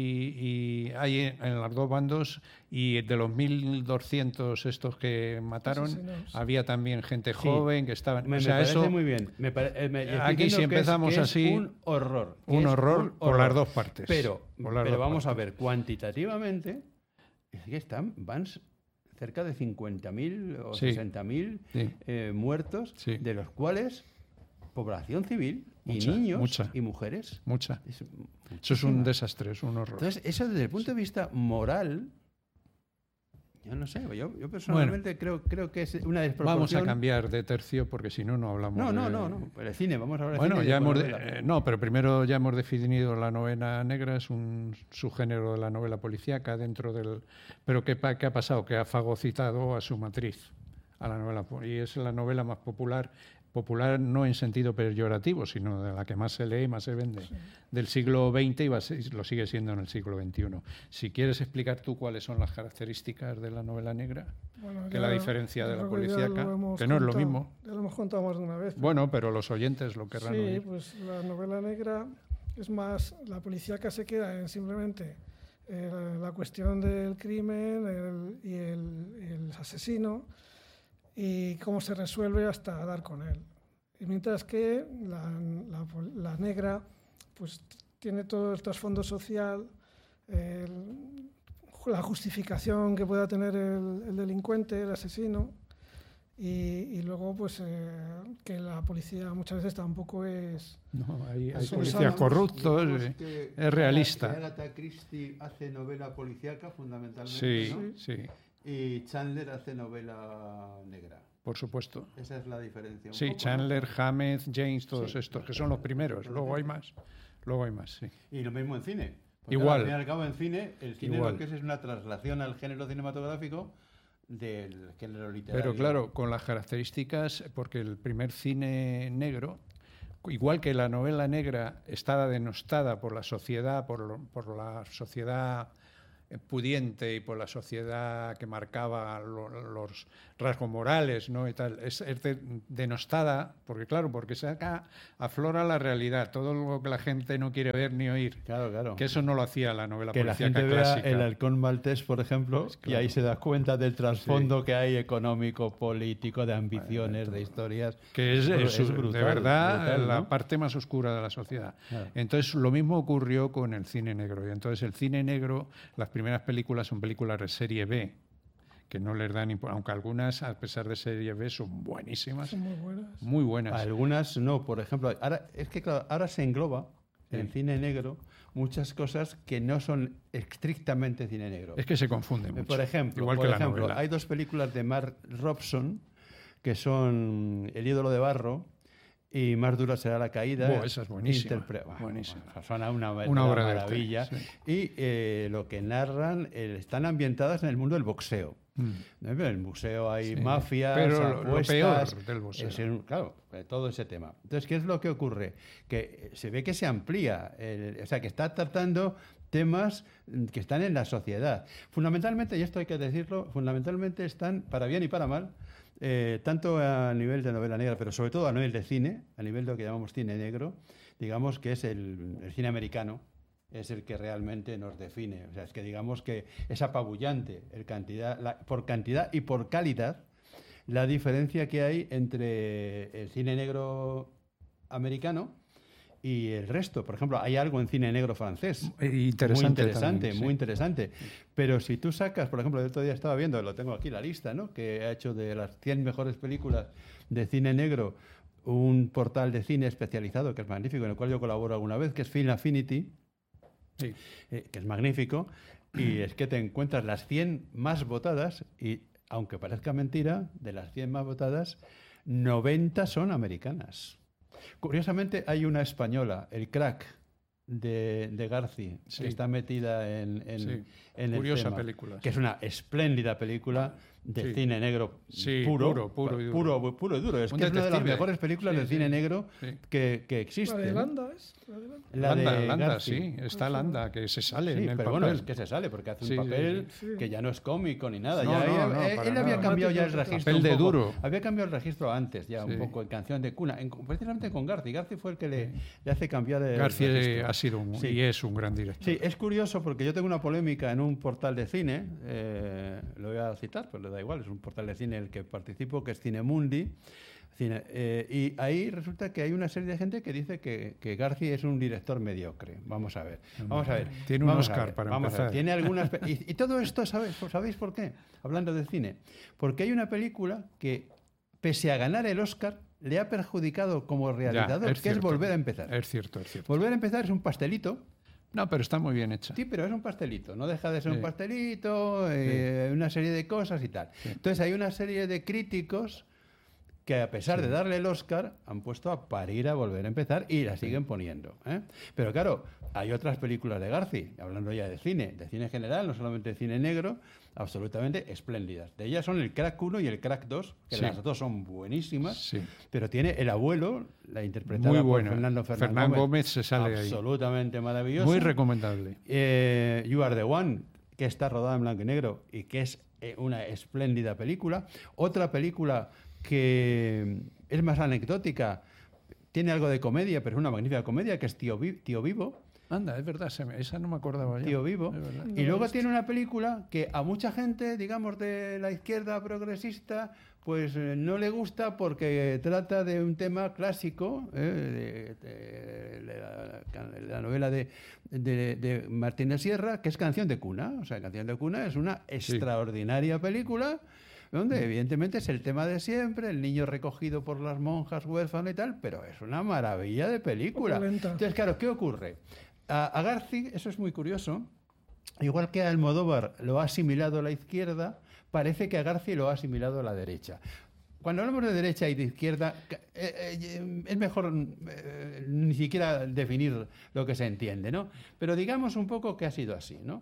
[SPEAKER 1] y hay en los dos bandos, y de los mil doscientos estos que mataron, sí, sí, no, había también gente joven sí. que estaban...
[SPEAKER 2] Me,
[SPEAKER 1] o sea,
[SPEAKER 2] me parece
[SPEAKER 1] eso,
[SPEAKER 2] muy bien. Me pare, me,
[SPEAKER 1] aquí si empezamos
[SPEAKER 2] es, que
[SPEAKER 1] así...
[SPEAKER 2] Es un horror.
[SPEAKER 1] Un horror,
[SPEAKER 2] un horror
[SPEAKER 1] por las dos partes.
[SPEAKER 2] Pero,
[SPEAKER 1] las
[SPEAKER 2] pero
[SPEAKER 1] dos
[SPEAKER 2] vamos
[SPEAKER 1] partes.
[SPEAKER 2] a ver, cuantitativamente, es que están, van cerca de cincuenta mil o sí. sesenta mil sí. eh, muertos, sí. de los cuales población civil
[SPEAKER 1] mucha,
[SPEAKER 2] y niños
[SPEAKER 1] mucha,
[SPEAKER 2] y mujeres.
[SPEAKER 1] Mucha. Es, eso es un desastre, es un horror.
[SPEAKER 2] Entonces, eso desde el punto de vista moral... Yo no sé, yo, yo personalmente bueno, creo, creo que es una desproporción.
[SPEAKER 1] Vamos a cambiar de tercio porque si no, no hablamos
[SPEAKER 2] No, no,
[SPEAKER 1] de...
[SPEAKER 2] no, no, pero el cine, vamos a hablar de
[SPEAKER 1] bueno,
[SPEAKER 2] cine.
[SPEAKER 1] Ya hemos de, eh, no, pero primero ya hemos definido la novela negra, es un subgénero de la novela policíaca dentro del... Pero ¿qué, qué ha pasado? Que ha fagocitado a su matriz, a la novela, y es la novela más popular, popular no en sentido peyorativo, sino de la que más se lee y más se vende, sí. del siglo veinte y va a ser, lo sigue siendo en el siglo veintiuno. Si quieres explicar tú cuáles son las características de la novela negra, bueno, que ya, la diferencia de la policíaca, que no contado, es lo mismo.
[SPEAKER 3] Ya lo hemos contado más de una vez. Pero...
[SPEAKER 1] Bueno, pero los oyentes lo querrán
[SPEAKER 3] sí,
[SPEAKER 1] oír.
[SPEAKER 3] Sí, pues la novela negra es más, la policíaca se queda en simplemente eh, la, la cuestión del crimen el, y el, el asesino, y cómo se resuelve hasta dar con él. Y mientras que la, la, la negra pues tiene todo el trasfondo social, el, la justificación que pueda tener el, el delincuente, el asesino, Y, y luego, pues, eh, que la policía muchas veces tampoco es...
[SPEAKER 1] No, hay, hay
[SPEAKER 3] Son
[SPEAKER 1] policías
[SPEAKER 3] sanos.
[SPEAKER 1] corruptos,
[SPEAKER 2] Digamos
[SPEAKER 1] eh,
[SPEAKER 2] que
[SPEAKER 1] es realista.
[SPEAKER 2] que Agatha Christie hace novela policíaca, fundamentalmente,
[SPEAKER 1] Sí,
[SPEAKER 2] ¿no?
[SPEAKER 1] sí,
[SPEAKER 2] Y Chandler hace novela negra.
[SPEAKER 1] por supuesto.
[SPEAKER 2] Esa es la diferencia. un
[SPEAKER 1] Sí,
[SPEAKER 2] poco, ¿no?
[SPEAKER 1] Chandler, Hammett, James, todos
[SPEAKER 2] Sí.
[SPEAKER 1] estos, que son los primeros. Luego hay más. Luego hay más, sí.
[SPEAKER 2] Y lo mismo en cine. Porque
[SPEAKER 1] Igual.
[SPEAKER 2] Al fin y al cabo, en cine, el cine
[SPEAKER 1] Igual.
[SPEAKER 2] lo que es es una traslación al género cinematográfico del género literario.
[SPEAKER 1] Pero claro, con las características, porque el primer cine negro, igual que la novela negra estaba denostada por la sociedad, por, lo- por la sociedad pudiente y por la sociedad que marcaba lo- los rasgos morales, ¿no? Y tal, es, es de- denostada, porque claro, porque saca, aflora la realidad, todo lo que la gente no quiere ver ni oír.
[SPEAKER 2] Claro, claro.
[SPEAKER 1] Que eso no lo hacía la novela
[SPEAKER 2] Que la
[SPEAKER 1] policíaca
[SPEAKER 2] gente vea
[SPEAKER 1] clásica.
[SPEAKER 2] el halcón maltés, por ejemplo,
[SPEAKER 1] Pues,
[SPEAKER 2] y
[SPEAKER 1] claro.
[SPEAKER 2] ahí se da cuenta del trasfondo que hay económico, político, de ambiciones, de historias.
[SPEAKER 1] Que es,
[SPEAKER 2] Es
[SPEAKER 1] es,
[SPEAKER 2] brutal,
[SPEAKER 1] de verdad
[SPEAKER 2] brutal,
[SPEAKER 1] la
[SPEAKER 2] ¿no?
[SPEAKER 1] parte más oscura de la sociedad.
[SPEAKER 2] Claro.
[SPEAKER 1] Entonces, lo mismo ocurrió con el cine negro. Y entonces, el cine negro, las primeras películas son películas de serie B, que no les dan impo- aunque algunas, a pesar de serie B, son buenísimas,
[SPEAKER 3] Son muy buenas.
[SPEAKER 1] muy buenas.
[SPEAKER 2] Algunas no, por ejemplo, ahora, es que claro, ahora se engloba en el
[SPEAKER 1] Sí.
[SPEAKER 2] cine negro muchas cosas que no son estrictamente cine negro.
[SPEAKER 1] Es que se confunde mucho.
[SPEAKER 2] Por ejemplo,
[SPEAKER 1] igual
[SPEAKER 2] por
[SPEAKER 1] que la
[SPEAKER 2] ejemplo
[SPEAKER 1] novela.
[SPEAKER 2] hay dos películas de Mark Robson que son El ídolo de barro y Más dura será la caída.
[SPEAKER 1] Buah, esa es buenísima,
[SPEAKER 2] Interpre- Buah,
[SPEAKER 1] buenísima.
[SPEAKER 2] buah, Son una,
[SPEAKER 1] Una obra de arte,
[SPEAKER 2] maravilla.
[SPEAKER 1] sí.
[SPEAKER 2] Y eh, lo que narran eh, están ambientadas en el mundo del boxeo.
[SPEAKER 1] Mm.
[SPEAKER 2] En el museo hay
[SPEAKER 1] Sí,
[SPEAKER 2] mafias,
[SPEAKER 1] pero lo- lo
[SPEAKER 2] apuestas,
[SPEAKER 1] peor del boxeo.
[SPEAKER 2] es un- claro, eh, todo ese tema. Entonces, ¿qué es lo que ocurre? Que eh, se ve que se amplía, el- o sea, que está tratando temas mm, que están en la sociedad. Fundamentalmente, y esto hay que decirlo, fundamentalmente están, para bien y para mal, eh, tanto a nivel de novela negra, pero sobre todo a nivel de cine, a nivel de lo que llamamos cine negro, digamos que es el, el cine americano, es el que realmente nos define. O sea, es que digamos que es apabullante el cantidad, la- por cantidad y por calidad la diferencia que hay entre el cine negro americano y el resto. Por ejemplo, hay algo en cine negro francés.
[SPEAKER 1] Eh, Interesante.
[SPEAKER 2] Muy interesante,
[SPEAKER 1] también, sí.
[SPEAKER 2] muy interesante. Pero si tú sacas, por ejemplo, el otro día estaba viendo, lo tengo aquí la lista, ¿no? Que ha hecho de las cien mejores películas de cine negro un portal de cine especializado que es magnífico, en el cual yo colaboro alguna vez, que es Film Affinity,
[SPEAKER 1] Sí.
[SPEAKER 2] eh, que es magnífico, y es que te encuentras las cien más votadas y, aunque parezca mentira, de las cien más votadas, noventa son americanas. Curiosamente, hay una española, El Crack, de, de Garci,
[SPEAKER 1] Sí.
[SPEAKER 2] que está metida en, en,
[SPEAKER 1] Sí.
[SPEAKER 2] en el
[SPEAKER 1] Curiosa
[SPEAKER 2] tema,
[SPEAKER 1] película,
[SPEAKER 2] que
[SPEAKER 1] sí.
[SPEAKER 2] es una espléndida película de
[SPEAKER 1] Sí.
[SPEAKER 2] cine negro
[SPEAKER 1] Sí,
[SPEAKER 2] puro,
[SPEAKER 1] puro, puro y duro.
[SPEAKER 2] puro, puro y duro. Es
[SPEAKER 1] Un
[SPEAKER 2] que es una de las
[SPEAKER 1] detective.
[SPEAKER 2] mejores películas
[SPEAKER 1] Sí,
[SPEAKER 2] de
[SPEAKER 1] sí.
[SPEAKER 2] cine negro
[SPEAKER 1] Sí.
[SPEAKER 2] que, que
[SPEAKER 3] La
[SPEAKER 2] existe.
[SPEAKER 3] de
[SPEAKER 2] ¿no?
[SPEAKER 3] Landa, ¿es? La de Landa.
[SPEAKER 2] La
[SPEAKER 1] Landa,
[SPEAKER 2] de
[SPEAKER 1] Landa,
[SPEAKER 2] Garci.
[SPEAKER 1] sí, está Landa, que se sale
[SPEAKER 2] Sí,
[SPEAKER 1] en el
[SPEAKER 2] pero
[SPEAKER 1] papel.
[SPEAKER 2] bueno, es que se sale porque hace un
[SPEAKER 1] Sí, sí,
[SPEAKER 2] papel
[SPEAKER 3] sí, sí.
[SPEAKER 2] que ya no es cómico ni nada.
[SPEAKER 1] No,
[SPEAKER 2] ya
[SPEAKER 1] no,
[SPEAKER 2] ella-
[SPEAKER 1] no,
[SPEAKER 2] él
[SPEAKER 1] para
[SPEAKER 2] él había
[SPEAKER 1] nada.
[SPEAKER 2] cambiado ya el
[SPEAKER 3] Papel
[SPEAKER 2] registro.
[SPEAKER 1] de
[SPEAKER 2] un poco.
[SPEAKER 1] duro.
[SPEAKER 2] Había cambiado el registro antes, ya un
[SPEAKER 1] Sí.
[SPEAKER 2] poco en Canción de Cuna, en- precisamente con Garci. Garci fue el que le, le hace cambiar el
[SPEAKER 1] García
[SPEAKER 2] registro.
[SPEAKER 1] ha sido un,
[SPEAKER 2] Sí.
[SPEAKER 1] y es un gran director.
[SPEAKER 2] Sí, es curioso porque yo tengo una polémica en un portal de cine, eh, lo voy a citar, pues le da igual, es un portal de cine en el que participo, que es Cinemundi, cine, eh, y ahí resulta que hay una serie de gente que dice que, que Garci es un director mediocre. Vamos a ver, vamos a ver.
[SPEAKER 1] Tiene un
[SPEAKER 2] vamos a
[SPEAKER 1] Oscar
[SPEAKER 2] ver,
[SPEAKER 1] para
[SPEAKER 2] vamos a ver.
[SPEAKER 1] empezar.
[SPEAKER 2] Tiene algunas, pe- y, y todo esto, ¿sabes, ¿sabéis por qué? Hablando de cine. Porque hay una película que, pese a ganar el Oscar, le ha perjudicado como
[SPEAKER 1] Ya,
[SPEAKER 2] realizador, que es
[SPEAKER 1] cierto.
[SPEAKER 2] Volver a empezar.
[SPEAKER 1] Es cierto, es cierto.
[SPEAKER 2] Volver a empezar es un pastelito.
[SPEAKER 1] No, pero está muy bien hecha.
[SPEAKER 2] Sí, pero es un pastelito, no deja de ser
[SPEAKER 1] Sí.
[SPEAKER 2] un pastelito, eh, una serie de cosas y tal.
[SPEAKER 1] Sí.
[SPEAKER 2] Entonces hay una serie de críticos que a pesar de darle el Oscar han puesto a parir a Volver a empezar y la siguen poniendo. ¿eh? Pero claro, hay otras películas de Garci, hablando ya de cine, de cine general, no solamente de cine negro, absolutamente espléndidas. De ellas son el Crack uno y el Crack dos, que
[SPEAKER 1] Sí.
[SPEAKER 2] las dos son buenísimas,
[SPEAKER 1] Sí.
[SPEAKER 2] pero tiene El abuelo, la interpretada
[SPEAKER 1] Muy
[SPEAKER 2] por
[SPEAKER 1] buena.
[SPEAKER 2] Fernando Fernán
[SPEAKER 1] Fernán
[SPEAKER 2] Gómez,
[SPEAKER 1] Gómez se sale ahí.
[SPEAKER 2] absolutamente maravillosa.
[SPEAKER 1] Muy recomendable.
[SPEAKER 2] Eh, You Are the One, que está rodada en blanco y negro y que es eh, una espléndida película. Otra película que es más anecdótica, tiene algo de comedia, pero es una magnífica comedia, que es Tío, Vi- Tío Vivo.
[SPEAKER 1] Anda, es verdad, se me- esa no me acordaba ya.
[SPEAKER 2] Tío Vivo.
[SPEAKER 1] Es verdad.
[SPEAKER 3] No
[SPEAKER 2] Y
[SPEAKER 3] la
[SPEAKER 2] luego
[SPEAKER 3] he visto.
[SPEAKER 2] tiene una película que a mucha gente, digamos, de la izquierda progresista, pues eh, no le gusta porque trata de un tema clásico, eh, de, de- de la, de la novela de, de, de Martín de Sierra, que es Canción de Cuna. O sea, Canción de Cuna es una extraordinaria película donde evidentemente es el tema de siempre, el niño recogido por las monjas huérfano y tal, pero es una maravilla de película. Entonces, claro, ¿qué ocurre? A, a Garci, eso es muy curioso, igual que a Almodóvar lo ha asimilado a la izquierda, parece que a Garci lo ha asimilado a la derecha. Cuando hablamos de derecha y de izquierda, eh, eh, es mejor eh, ni siquiera definir lo que se entiende, ¿no? Pero digamos un poco que ha sido así, ¿no?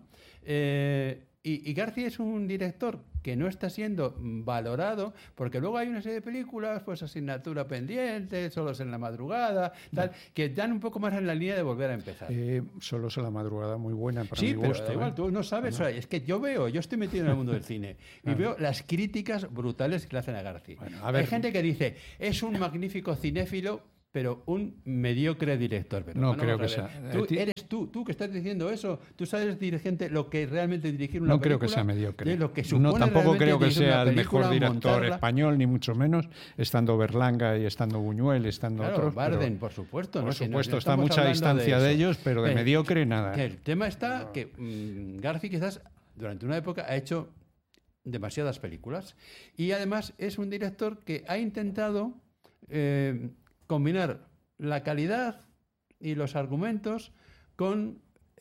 [SPEAKER 2] Eh, y, y Garci es un director que no está siendo valorado, porque luego hay una serie de películas, pues Asignatura Pendiente, Solos en la Madrugada, tal, no. que dan un poco más en la línea de volver a empezar.
[SPEAKER 1] Eh, Solos en la Madrugada, muy buena para
[SPEAKER 2] sí,
[SPEAKER 1] mi
[SPEAKER 2] pero
[SPEAKER 1] gusto.
[SPEAKER 2] Da igual,
[SPEAKER 1] ¿eh?
[SPEAKER 2] tú no sabes, no. Es que yo veo, yo estoy metido en el mundo del cine y ah. veo las críticas brutales que le hacen a Garci. Bueno, a ver. Hay gente que dice, es un magnífico cinéfilo, pero un mediocre director. Pero
[SPEAKER 1] no creo que sea.
[SPEAKER 2] Tú eres tú, tú que estás diciendo eso. Tú sabes, dirigente, lo que realmente dirigir una
[SPEAKER 1] no
[SPEAKER 2] película.
[SPEAKER 1] No creo que sea mediocre.
[SPEAKER 2] Lo que
[SPEAKER 1] no, tampoco creo que sea el mejor director
[SPEAKER 2] montarla.
[SPEAKER 1] español, ni mucho menos, estando Berlanga y estando Buñuel, estando
[SPEAKER 2] claro,
[SPEAKER 1] otros.
[SPEAKER 2] Barden,
[SPEAKER 1] pero,
[SPEAKER 2] por supuesto.
[SPEAKER 1] Por
[SPEAKER 2] ¿no?
[SPEAKER 1] supuesto,
[SPEAKER 2] no,
[SPEAKER 1] está a mucha distancia de, de ellos, pero de eh, mediocre nada.
[SPEAKER 2] El tema está que mmm, Garci quizás durante una época ha hecho demasiadas películas y además es un director que ha intentado eh, combinar la calidad y los argumentos con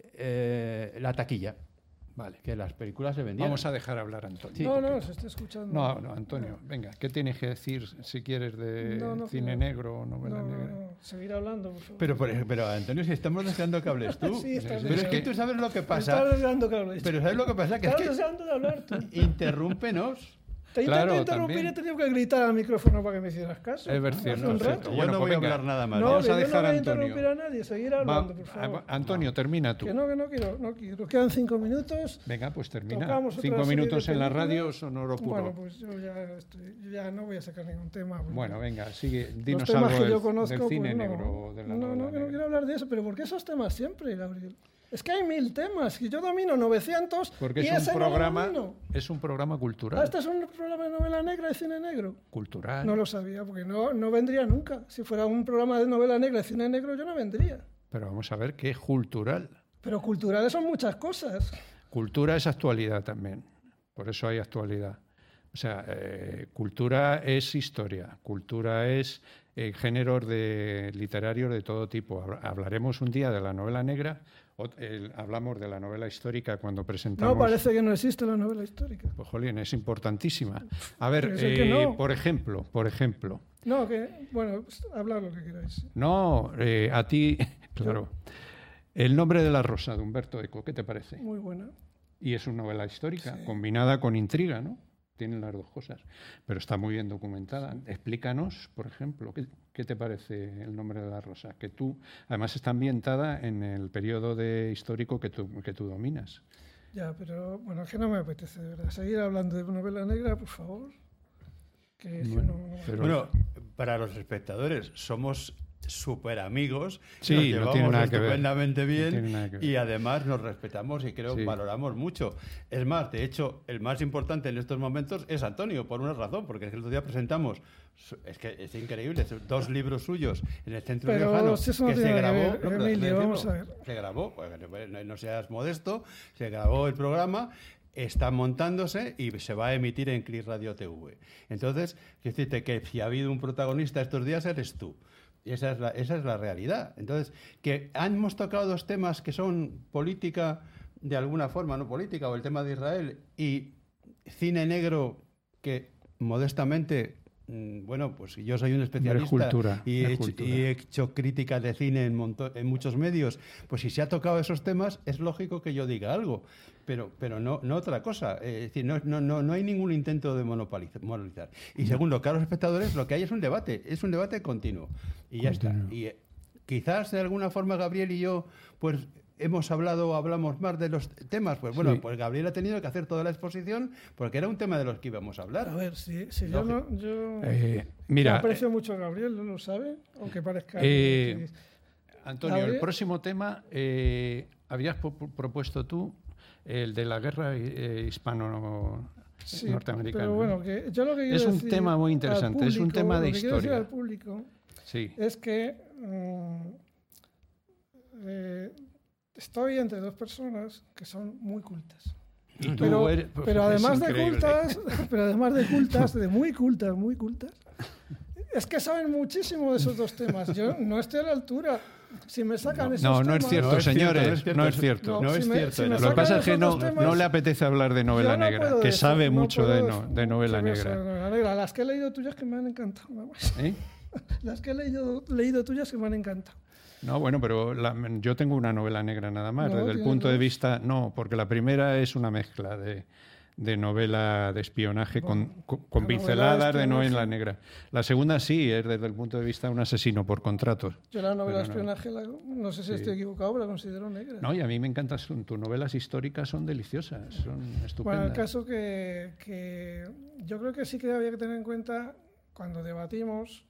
[SPEAKER 2] eh, la taquilla. Vale. Que las películas se vendían.
[SPEAKER 1] Vamos a dejar hablar a Antonio.
[SPEAKER 3] Sí, no, porque... no, se está escuchando.
[SPEAKER 1] No, no, Antonio, no. venga, ¿qué tienes que decir si quieres de
[SPEAKER 3] no, no,
[SPEAKER 1] cine
[SPEAKER 3] no.
[SPEAKER 1] negro o novela
[SPEAKER 3] no,
[SPEAKER 1] negra?
[SPEAKER 3] No, no, seguir hablando, por favor.
[SPEAKER 2] Pero, pero, pero Antonio, si estamos deseando que hables tú.
[SPEAKER 3] sí, estás
[SPEAKER 2] pero es que tú sabes lo que pasa.
[SPEAKER 3] Estás deseando que hables.
[SPEAKER 2] Pero ¿sabes lo que pasa? Que
[SPEAKER 3] estás
[SPEAKER 2] es que
[SPEAKER 3] deseando de hablar tú.
[SPEAKER 2] Interrúmpenos.
[SPEAKER 3] Te
[SPEAKER 1] claro,
[SPEAKER 3] intento interrumpir
[SPEAKER 1] también.
[SPEAKER 3] y he tenido que gritar al micrófono para que me hicieras caso.
[SPEAKER 1] Es ver, cierto,
[SPEAKER 3] un
[SPEAKER 1] es
[SPEAKER 3] rato.
[SPEAKER 1] cierto.
[SPEAKER 2] Yo
[SPEAKER 1] Bueno,
[SPEAKER 2] no
[SPEAKER 1] pues
[SPEAKER 2] voy a
[SPEAKER 1] venga.
[SPEAKER 2] hablar nada más.
[SPEAKER 3] No,
[SPEAKER 1] Vamos a
[SPEAKER 3] que
[SPEAKER 1] dejar
[SPEAKER 3] yo no voy a
[SPEAKER 1] a Antonio.
[SPEAKER 3] interrumpir a nadie, seguir hablando,
[SPEAKER 1] Va,
[SPEAKER 3] por favor.
[SPEAKER 1] Antonio,
[SPEAKER 3] no.
[SPEAKER 1] termina tú.
[SPEAKER 3] Que no, que no quiero, no quiero. Quedan cinco minutos.
[SPEAKER 1] Venga, pues termina.
[SPEAKER 3] Tocamos
[SPEAKER 1] Cinco minutos en la
[SPEAKER 3] películas.
[SPEAKER 1] radio, sonoro puro.
[SPEAKER 3] Bueno, pues yo ya, estoy, yo ya no voy a sacar ningún tema.
[SPEAKER 1] Bueno, venga, sigue. Dinos
[SPEAKER 3] los temas
[SPEAKER 1] algo
[SPEAKER 3] que yo
[SPEAKER 1] del,
[SPEAKER 3] conozco,
[SPEAKER 1] del cine
[SPEAKER 3] pues no,
[SPEAKER 1] negro o de la
[SPEAKER 3] no,
[SPEAKER 1] novela
[SPEAKER 3] no, que no
[SPEAKER 1] negra.
[SPEAKER 3] quiero hablar de eso, pero ¿por qué esos temas siempre, Gabriel? Es que hay mil temas y yo domino novecientos.
[SPEAKER 1] Porque
[SPEAKER 3] y
[SPEAKER 1] es un
[SPEAKER 3] ese
[SPEAKER 1] programa,
[SPEAKER 3] no
[SPEAKER 1] es un programa cultural.
[SPEAKER 3] Ah, ¿este es un programa de novela negra y cine negro?
[SPEAKER 1] Cultural.
[SPEAKER 3] No lo sabía, porque no, no vendría nunca. Si fuera un programa de novela negra y cine negro, yo no vendría.
[SPEAKER 1] Pero vamos a ver qué es cultural.
[SPEAKER 3] Pero culturales son muchas cosas.
[SPEAKER 1] Cultura es actualidad también. Por eso hay actualidad. O sea, eh, cultura es historia, cultura es eh, géneros de, literarios de todo tipo. Hablaremos un día de la novela negra, o, eh, hablamos de la novela histórica cuando presentamos...
[SPEAKER 3] No, parece que no existe la novela histórica.
[SPEAKER 1] Pues, jolín, es importantísima. A ver,
[SPEAKER 3] eh, no.
[SPEAKER 1] por ejemplo, por ejemplo...
[SPEAKER 3] No, que, bueno, hablad lo que queráis.
[SPEAKER 1] No, eh, a ti, claro. El nombre de la rosa, de Humberto Eco, ¿qué te parece?
[SPEAKER 3] Muy buena.
[SPEAKER 1] Y es una novela histórica,
[SPEAKER 3] sí.
[SPEAKER 1] combinada con intriga, ¿no? Tienen las dos cosas, pero está muy bien documentada. Explícanos, por ejemplo, ¿qué, qué te parece El nombre de la rosa? Que tú, además está ambientada en el periodo de histórico que tú, que tú dominas.
[SPEAKER 3] Ya, pero bueno, es que no me apetece, de verdad. Seguir hablando de novela negra, por favor. Que
[SPEAKER 2] bueno,
[SPEAKER 3] no...
[SPEAKER 2] pero... bueno, para los espectadores, somos súper amigos,
[SPEAKER 1] sí,
[SPEAKER 2] nos llevamos
[SPEAKER 1] no tiene nada
[SPEAKER 2] estupendamente
[SPEAKER 1] que ver.
[SPEAKER 2] bien
[SPEAKER 1] no tiene nada que ver.
[SPEAKER 2] Y además nos respetamos y creo que sí. valoramos mucho. Es más, de hecho, el más importante en estos momentos es Antonio, por una razón, porque el otro día presentamos, es que es increíble, dos libros suyos en el Centro
[SPEAKER 3] Pero
[SPEAKER 2] Riojano
[SPEAKER 3] si eso no
[SPEAKER 2] que
[SPEAKER 3] tiene
[SPEAKER 2] se grabó,
[SPEAKER 3] que ver,
[SPEAKER 2] no,
[SPEAKER 3] Emilio, vamos a ver.
[SPEAKER 2] Se grabó, pues, no seas modesto, se grabó el programa, está montándose y se va a emitir en Cris Radio T V. Entonces, quiero decirte que si ha habido un protagonista estos días eres tú. Y esa es la, esa es la realidad. Entonces, que hemos tocado dos temas que son política, de alguna forma, no política, o el tema de Israel, y cine negro, que modestamente, bueno, pues yo soy un especialista
[SPEAKER 1] cultura,
[SPEAKER 2] y, he hecho, y he hecho críticas de cine en, monto, en muchos medios, pues si se ha tocado esos temas, es lógico que yo diga algo, pero, pero no, no otra cosa. Es decir, no, no, no, no hay ningún intento de monopolizar. Y segundo, caros espectadores, lo que hay es un debate, es un debate continuo. Y ya continuo. está. Y eh, quizás de alguna forma Gabriel y yo, pues hemos hablado o hablamos más de los temas. Pues bueno, sí. pues Gabriel ha tenido que hacer toda la exposición porque era un tema de los que íbamos a hablar.
[SPEAKER 3] A ver, si, si yo no... Yo,
[SPEAKER 1] eh, mira,
[SPEAKER 3] aprecio mucho a Gabriel, ¿no lo sabe? Aunque parezca...
[SPEAKER 1] Eh, que... Antonio,
[SPEAKER 3] Gabriel...
[SPEAKER 1] el próximo tema eh, habías propuesto tú, el de la guerra eh, hispano-norteamericana.
[SPEAKER 3] Sí, pero bueno, que yo lo que quiero
[SPEAKER 1] es un
[SPEAKER 3] decir
[SPEAKER 1] tema muy interesante,
[SPEAKER 3] público,
[SPEAKER 1] es un tema de
[SPEAKER 3] lo que quiero decir
[SPEAKER 1] historia.
[SPEAKER 3] al público
[SPEAKER 1] sí.
[SPEAKER 3] es que um, eh, estoy entre dos personas que son muy cultas.
[SPEAKER 2] Y tú
[SPEAKER 3] pero,
[SPEAKER 2] eres- pues,
[SPEAKER 3] pero
[SPEAKER 2] es
[SPEAKER 3] además de
[SPEAKER 2] increíble.
[SPEAKER 3] cultas, pero además de cultas, de muy cultas, muy cultas, es que saben muchísimo de esos dos temas. Yo no estoy a la altura. Si me sacan esos
[SPEAKER 1] No, no es
[SPEAKER 3] temas-
[SPEAKER 1] cierto,
[SPEAKER 2] No es cierto,
[SPEAKER 1] señores,
[SPEAKER 2] no es cierto.
[SPEAKER 1] no es cierto.
[SPEAKER 2] No
[SPEAKER 3] si
[SPEAKER 2] es
[SPEAKER 3] me-
[SPEAKER 2] cierto,
[SPEAKER 3] si me
[SPEAKER 2] no.
[SPEAKER 1] Lo que
[SPEAKER 3] sacan
[SPEAKER 1] pasa es que
[SPEAKER 3] esos
[SPEAKER 1] no,
[SPEAKER 3] dos temas,
[SPEAKER 1] no le apetece hablar de novela
[SPEAKER 3] yo no
[SPEAKER 1] negra,
[SPEAKER 3] puedo
[SPEAKER 1] que
[SPEAKER 3] decir-
[SPEAKER 1] sabe
[SPEAKER 3] no
[SPEAKER 1] mucho
[SPEAKER 3] puedo
[SPEAKER 1] de,
[SPEAKER 3] decir-
[SPEAKER 1] no- de novela
[SPEAKER 3] sí,
[SPEAKER 1] negra.
[SPEAKER 3] de novela negra. Las que he leído tuyas que me han encantado. vamos.
[SPEAKER 1] ¿Eh?
[SPEAKER 3] Las que he leído, leído tuyas que me han encantado.
[SPEAKER 1] No, bueno, pero la- yo tengo una novela negra nada más,
[SPEAKER 3] No,
[SPEAKER 1] desde el
[SPEAKER 3] tienes
[SPEAKER 1] punto de
[SPEAKER 3] dos.
[SPEAKER 1] vista... No, porque la primera es una mezcla de, de novela de espionaje con, con, con
[SPEAKER 3] la novela de
[SPEAKER 1] pinceladas de
[SPEAKER 3] espionaje.
[SPEAKER 1] novela negra. La segunda sí, es desde el punto de vista de un asesino por contratos.
[SPEAKER 3] Yo la novela de
[SPEAKER 1] Pero no.
[SPEAKER 3] espionaje, la- no sé si estoy equivocado, pero la considero negra.
[SPEAKER 1] No, y a mí me encantan, son- tus novelas históricas son deliciosas, son
[SPEAKER 3] Bueno,
[SPEAKER 1] estupendas.
[SPEAKER 3] el caso que, que yo creo que sí que había que tener en cuenta cuando debatimos,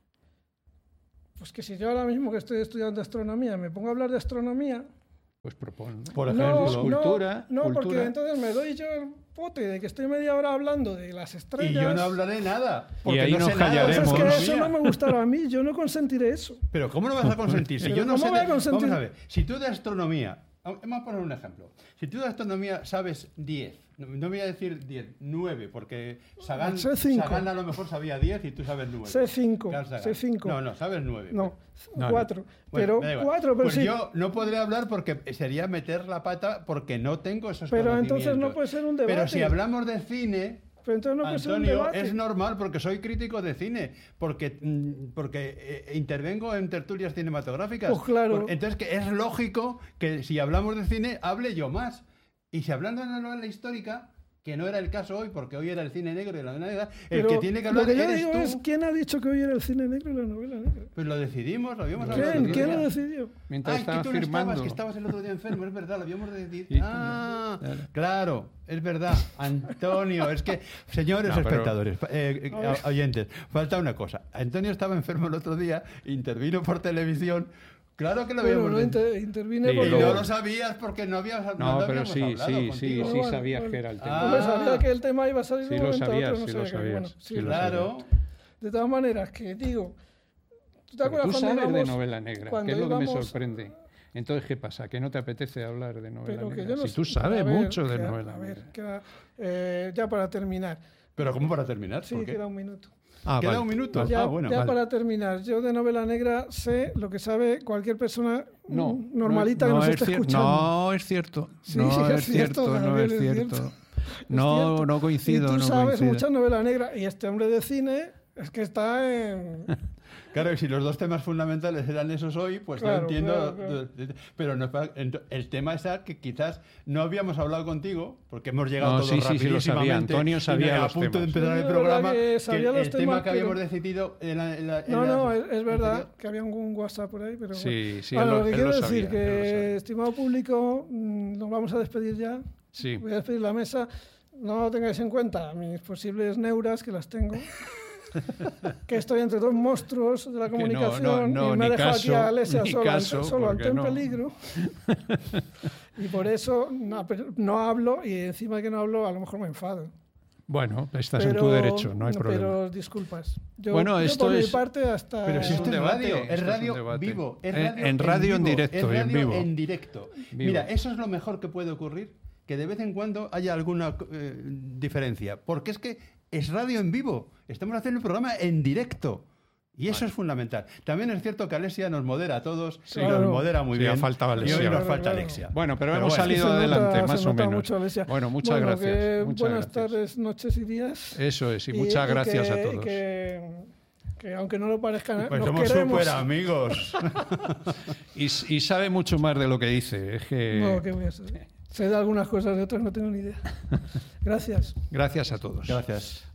[SPEAKER 3] pues que si yo ahora mismo que estoy estudiando astronomía me pongo a hablar de astronomía,
[SPEAKER 1] Pues propon. ¿no?
[SPEAKER 2] Por
[SPEAKER 3] no,
[SPEAKER 2] ejemplo.
[SPEAKER 3] no,
[SPEAKER 1] Cultura,
[SPEAKER 3] no, porque
[SPEAKER 1] cultura.
[SPEAKER 3] entonces me doy yo el pote de que estoy media hora hablando de las estrellas.
[SPEAKER 2] Y yo no hablaré nada. Porque
[SPEAKER 1] ahí
[SPEAKER 2] no
[SPEAKER 1] nos
[SPEAKER 2] sé nada de
[SPEAKER 3] Pues es
[SPEAKER 1] callaremos.
[SPEAKER 3] que
[SPEAKER 2] astronomía.
[SPEAKER 3] eso no me gustará a mí, yo no consentiré eso.
[SPEAKER 2] Pero ¿cómo no vas a consentir? Si
[SPEAKER 3] Pero
[SPEAKER 2] yo no
[SPEAKER 3] ¿cómo
[SPEAKER 2] sé
[SPEAKER 3] voy a
[SPEAKER 2] de-
[SPEAKER 3] consentir?
[SPEAKER 2] Vamos a ver, si tú de astronomía, vamos a poner un ejemplo. Si tú de astronomía sabes diez, no, no voy a decir diez, nueve, porque Sagan,
[SPEAKER 3] Sé cinco.
[SPEAKER 2] Sagan a lo mejor sabía diez y tú sabes nueve.
[SPEAKER 3] Sé cinco,
[SPEAKER 2] Carl Sagan.
[SPEAKER 3] sé cinco.
[SPEAKER 2] No, no, sabes nueve.
[SPEAKER 3] No,
[SPEAKER 1] No, no.
[SPEAKER 3] cuatro.
[SPEAKER 2] Bueno,
[SPEAKER 3] pero
[SPEAKER 2] me da igual.
[SPEAKER 3] cuatro, pero
[SPEAKER 2] Pues
[SPEAKER 3] sí.
[SPEAKER 2] yo no podré hablar porque sería meter la pata porque no tengo esos
[SPEAKER 3] Pero entonces
[SPEAKER 2] conocimientos.
[SPEAKER 3] no puede ser un debate.
[SPEAKER 2] Pero si hablamos de cine,
[SPEAKER 3] Pero entonces no puede ser un
[SPEAKER 2] Antonio,
[SPEAKER 3] debate.
[SPEAKER 2] es normal porque soy crítico de cine, porque, mm, porque eh, intervengo en tertulias cinematográficas.
[SPEAKER 3] Pues claro.
[SPEAKER 2] Por- Entonces que es lógico que si hablamos de cine hable yo más. Y si hablando de la novela histórica, que no era el caso hoy, porque hoy era el cine negro y la novela negra, el
[SPEAKER 3] Pero
[SPEAKER 2] que tiene que hablar
[SPEAKER 3] lo que yo
[SPEAKER 2] eres
[SPEAKER 3] digo
[SPEAKER 2] tú.
[SPEAKER 3] es quién ha dicho que hoy era el cine negro y la novela negra.
[SPEAKER 2] Pues lo decidimos, lo habíamos hablado.
[SPEAKER 3] ¿Quién?
[SPEAKER 2] el otro
[SPEAKER 3] ¿Quién
[SPEAKER 2] día.
[SPEAKER 3] lo decidió?
[SPEAKER 1] Mientras
[SPEAKER 2] Ay,
[SPEAKER 1] estaba
[SPEAKER 2] que tú no
[SPEAKER 1] firmando.
[SPEAKER 2] estabas, que estabas el otro día enfermo, es verdad, lo habíamos decidido.
[SPEAKER 1] Sí.
[SPEAKER 2] Ah,
[SPEAKER 1] Claro.
[SPEAKER 2] claro, es verdad. Antonio, es que, señores
[SPEAKER 1] No, pero-
[SPEAKER 2] espectadores, eh, eh, oyentes, falta una cosa. Antonio estaba enfermo el otro día, intervino por televisión. Claro que lo
[SPEAKER 3] Bueno,
[SPEAKER 2] habíamos
[SPEAKER 3] no
[SPEAKER 2] decidido.
[SPEAKER 3] inter- intervine
[SPEAKER 1] Sí,
[SPEAKER 2] Y
[SPEAKER 3] porque...
[SPEAKER 2] no lo sabías porque no habías no
[SPEAKER 1] No,
[SPEAKER 2] lo
[SPEAKER 1] pero
[SPEAKER 2] habíamos
[SPEAKER 1] sí,
[SPEAKER 2] hablado
[SPEAKER 1] sí, sí,
[SPEAKER 2] contigo.
[SPEAKER 1] sí
[SPEAKER 3] Vale,
[SPEAKER 1] sabía
[SPEAKER 3] vale.
[SPEAKER 1] que era el
[SPEAKER 2] Ah.
[SPEAKER 1] tema.
[SPEAKER 3] Hombre, sabía que el tema iba a salir
[SPEAKER 1] Sí
[SPEAKER 3] de un
[SPEAKER 1] lo
[SPEAKER 3] momento a
[SPEAKER 1] sabías,
[SPEAKER 3] otro, no
[SPEAKER 1] sí
[SPEAKER 3] sabía
[SPEAKER 1] lo
[SPEAKER 3] que-
[SPEAKER 1] sabías,
[SPEAKER 3] bueno,
[SPEAKER 1] sí
[SPEAKER 3] sí,
[SPEAKER 1] lo
[SPEAKER 3] lo
[SPEAKER 2] Claro.
[SPEAKER 3] De todas maneras, que digo... ¿Tú te
[SPEAKER 1] Pero
[SPEAKER 3] acuerdas
[SPEAKER 1] tú
[SPEAKER 3] cuando
[SPEAKER 1] sabes de
[SPEAKER 3] íbamos-
[SPEAKER 1] novela negra,
[SPEAKER 3] cuando
[SPEAKER 1] que es lo que me
[SPEAKER 3] íbamos-
[SPEAKER 1] sorprende. Entonces, ¿qué pasa? ¿Que no te apetece hablar de novela
[SPEAKER 3] Pero que
[SPEAKER 1] negra?
[SPEAKER 3] yo no
[SPEAKER 1] Si
[SPEAKER 3] sé-
[SPEAKER 1] tú sabes
[SPEAKER 3] a ver,
[SPEAKER 1] mucho de
[SPEAKER 3] queda-
[SPEAKER 1] novela
[SPEAKER 3] A ver,
[SPEAKER 1] negra.
[SPEAKER 3] queda, eh, ya para terminar.
[SPEAKER 2] Pero ¿cómo para terminar?
[SPEAKER 3] Sí,
[SPEAKER 2] ¿Por qué?
[SPEAKER 3] queda un minuto.
[SPEAKER 1] Ah,
[SPEAKER 2] Queda
[SPEAKER 1] vale.
[SPEAKER 2] un minuto.
[SPEAKER 3] Ya,
[SPEAKER 2] ah, bueno,
[SPEAKER 3] ya
[SPEAKER 2] vale.
[SPEAKER 3] para terminar, yo de novela negra sé lo que sabe cualquier persona
[SPEAKER 1] No,
[SPEAKER 3] mm, normalita
[SPEAKER 1] no,
[SPEAKER 3] que nos
[SPEAKER 1] es
[SPEAKER 3] esté
[SPEAKER 1] cier-
[SPEAKER 3] escuchando.
[SPEAKER 1] No es cierto.
[SPEAKER 3] Sí,
[SPEAKER 1] no
[SPEAKER 3] es
[SPEAKER 1] es
[SPEAKER 3] cierto,
[SPEAKER 1] cierto, no
[SPEAKER 3] Gabriel,
[SPEAKER 1] es
[SPEAKER 3] es
[SPEAKER 1] cierto.
[SPEAKER 3] cierto.
[SPEAKER 1] No,
[SPEAKER 3] cierto.
[SPEAKER 1] no coincido.
[SPEAKER 3] Y tú
[SPEAKER 1] no
[SPEAKER 3] sabes
[SPEAKER 1] coincido.
[SPEAKER 3] mucha novela negra y este hombre de cine es que está en...
[SPEAKER 2] Claro, y si los dos temas fundamentales eran esos hoy, pues
[SPEAKER 3] Claro,
[SPEAKER 2] yo entiendo.
[SPEAKER 3] claro, claro.
[SPEAKER 2] Pero no, ent- el tema es que quizás no habíamos hablado contigo, porque hemos llegado
[SPEAKER 1] No,
[SPEAKER 2] todos
[SPEAKER 1] sí, sí, sí, lo
[SPEAKER 2] rapidísimamente,
[SPEAKER 1] sabía. Antonio
[SPEAKER 2] y
[SPEAKER 1] sabía
[SPEAKER 2] a
[SPEAKER 1] los
[SPEAKER 2] punto de
[SPEAKER 1] temas.
[SPEAKER 2] empezar
[SPEAKER 3] Sí,
[SPEAKER 2] el
[SPEAKER 3] es
[SPEAKER 2] programa,
[SPEAKER 3] verdad que
[SPEAKER 2] que
[SPEAKER 3] sabía
[SPEAKER 2] el,
[SPEAKER 3] los
[SPEAKER 2] el
[SPEAKER 3] temas,
[SPEAKER 2] tema que habíamos
[SPEAKER 3] pero-
[SPEAKER 2] decidido en la, en la- en
[SPEAKER 3] No,
[SPEAKER 2] la-
[SPEAKER 3] no, es, es verdad
[SPEAKER 2] anterior.
[SPEAKER 3] que había un WhatsApp por ahí, pero
[SPEAKER 1] Sí,
[SPEAKER 3] bueno.
[SPEAKER 1] sí,
[SPEAKER 3] Bueno,
[SPEAKER 1] él lo-
[SPEAKER 3] lo que
[SPEAKER 1] él
[SPEAKER 3] quiero
[SPEAKER 1] lo
[SPEAKER 3] decir,
[SPEAKER 1] sabía, él lo
[SPEAKER 3] que
[SPEAKER 1] sabía.
[SPEAKER 3] estimado público, mm, nos vamos a despedir ya.
[SPEAKER 1] Sí.
[SPEAKER 3] Voy a despedir la mesa. No tengáis en cuenta mis posibles neuras, que las tengo. Que estoy entre dos monstruos de la
[SPEAKER 1] Que no,
[SPEAKER 3] comunicación
[SPEAKER 1] no, no,
[SPEAKER 3] y me ha
[SPEAKER 1] ni
[SPEAKER 3] dejado aquí
[SPEAKER 1] caso,
[SPEAKER 3] a Alesia
[SPEAKER 1] ni
[SPEAKER 3] solo,
[SPEAKER 1] caso,
[SPEAKER 3] ante, solo
[SPEAKER 1] porque
[SPEAKER 3] ante un
[SPEAKER 1] no.
[SPEAKER 3] peligro. Y por eso no, pero no hablo y encima de que no hablo a lo mejor me enfado.
[SPEAKER 1] Bueno, estás
[SPEAKER 3] Pero-
[SPEAKER 1] en tu derecho, no hay problema.
[SPEAKER 3] Pero disculpas. Yo,
[SPEAKER 1] Bueno,
[SPEAKER 3] yo
[SPEAKER 1] esto
[SPEAKER 3] por mi
[SPEAKER 1] es-
[SPEAKER 3] parte hasta...
[SPEAKER 2] Pero si
[SPEAKER 1] Es
[SPEAKER 2] esto
[SPEAKER 1] un
[SPEAKER 2] es
[SPEAKER 1] debate,
[SPEAKER 2] radio,
[SPEAKER 1] esto
[SPEAKER 2] es
[SPEAKER 1] es un
[SPEAKER 2] radio
[SPEAKER 1] debate.
[SPEAKER 2] vivo. Es
[SPEAKER 1] En-
[SPEAKER 2] radio
[SPEAKER 1] en radio en
[SPEAKER 2] vivo,
[SPEAKER 1] directo
[SPEAKER 2] es
[SPEAKER 1] y en
[SPEAKER 2] radio
[SPEAKER 1] vivo.
[SPEAKER 2] en directo.
[SPEAKER 1] Vivo.
[SPEAKER 2] Mira, eso es lo mejor que puede ocurrir, que de vez en cuando haya alguna eh, diferencia. Porque es que es radio en vivo. Estamos haciendo un programa en directo. Y eso es fundamental. También es cierto que Alexia nos modera a todos,
[SPEAKER 3] Sí.
[SPEAKER 2] nos
[SPEAKER 3] Claro.
[SPEAKER 2] modera muy
[SPEAKER 1] Sí,
[SPEAKER 2] bien.
[SPEAKER 1] ha faltado
[SPEAKER 2] Y
[SPEAKER 1] Alexia.
[SPEAKER 2] hoy nos
[SPEAKER 1] Claro,
[SPEAKER 2] falta
[SPEAKER 3] claro.
[SPEAKER 2] Alexia.
[SPEAKER 1] Bueno, pero,
[SPEAKER 2] Pero
[SPEAKER 1] hemos
[SPEAKER 2] bueno.
[SPEAKER 1] salido
[SPEAKER 3] Se nota-
[SPEAKER 1] adelante,
[SPEAKER 3] se
[SPEAKER 1] más o
[SPEAKER 3] nota
[SPEAKER 1] menos.
[SPEAKER 3] mucho, Alesia.
[SPEAKER 1] Bueno, muchas
[SPEAKER 3] Bueno,
[SPEAKER 1] gracias.
[SPEAKER 3] que
[SPEAKER 1] muchas
[SPEAKER 3] buenas
[SPEAKER 1] gracias.
[SPEAKER 3] tardes, noches y días.
[SPEAKER 1] Eso es, y, muchas gracias
[SPEAKER 3] que,
[SPEAKER 1] a todos.
[SPEAKER 3] y Que, que aunque no lo parezca,
[SPEAKER 2] Pues
[SPEAKER 3] nos
[SPEAKER 2] somos
[SPEAKER 3] queremos.
[SPEAKER 2] súper amigos.
[SPEAKER 1] Y, y sabe mucho más de lo que dice. Es que...
[SPEAKER 3] No, ¿qué voy a saber? Sé de algunas cosas, de otras no tengo ni idea. Gracias.
[SPEAKER 1] Gracias a todos.
[SPEAKER 2] Gracias.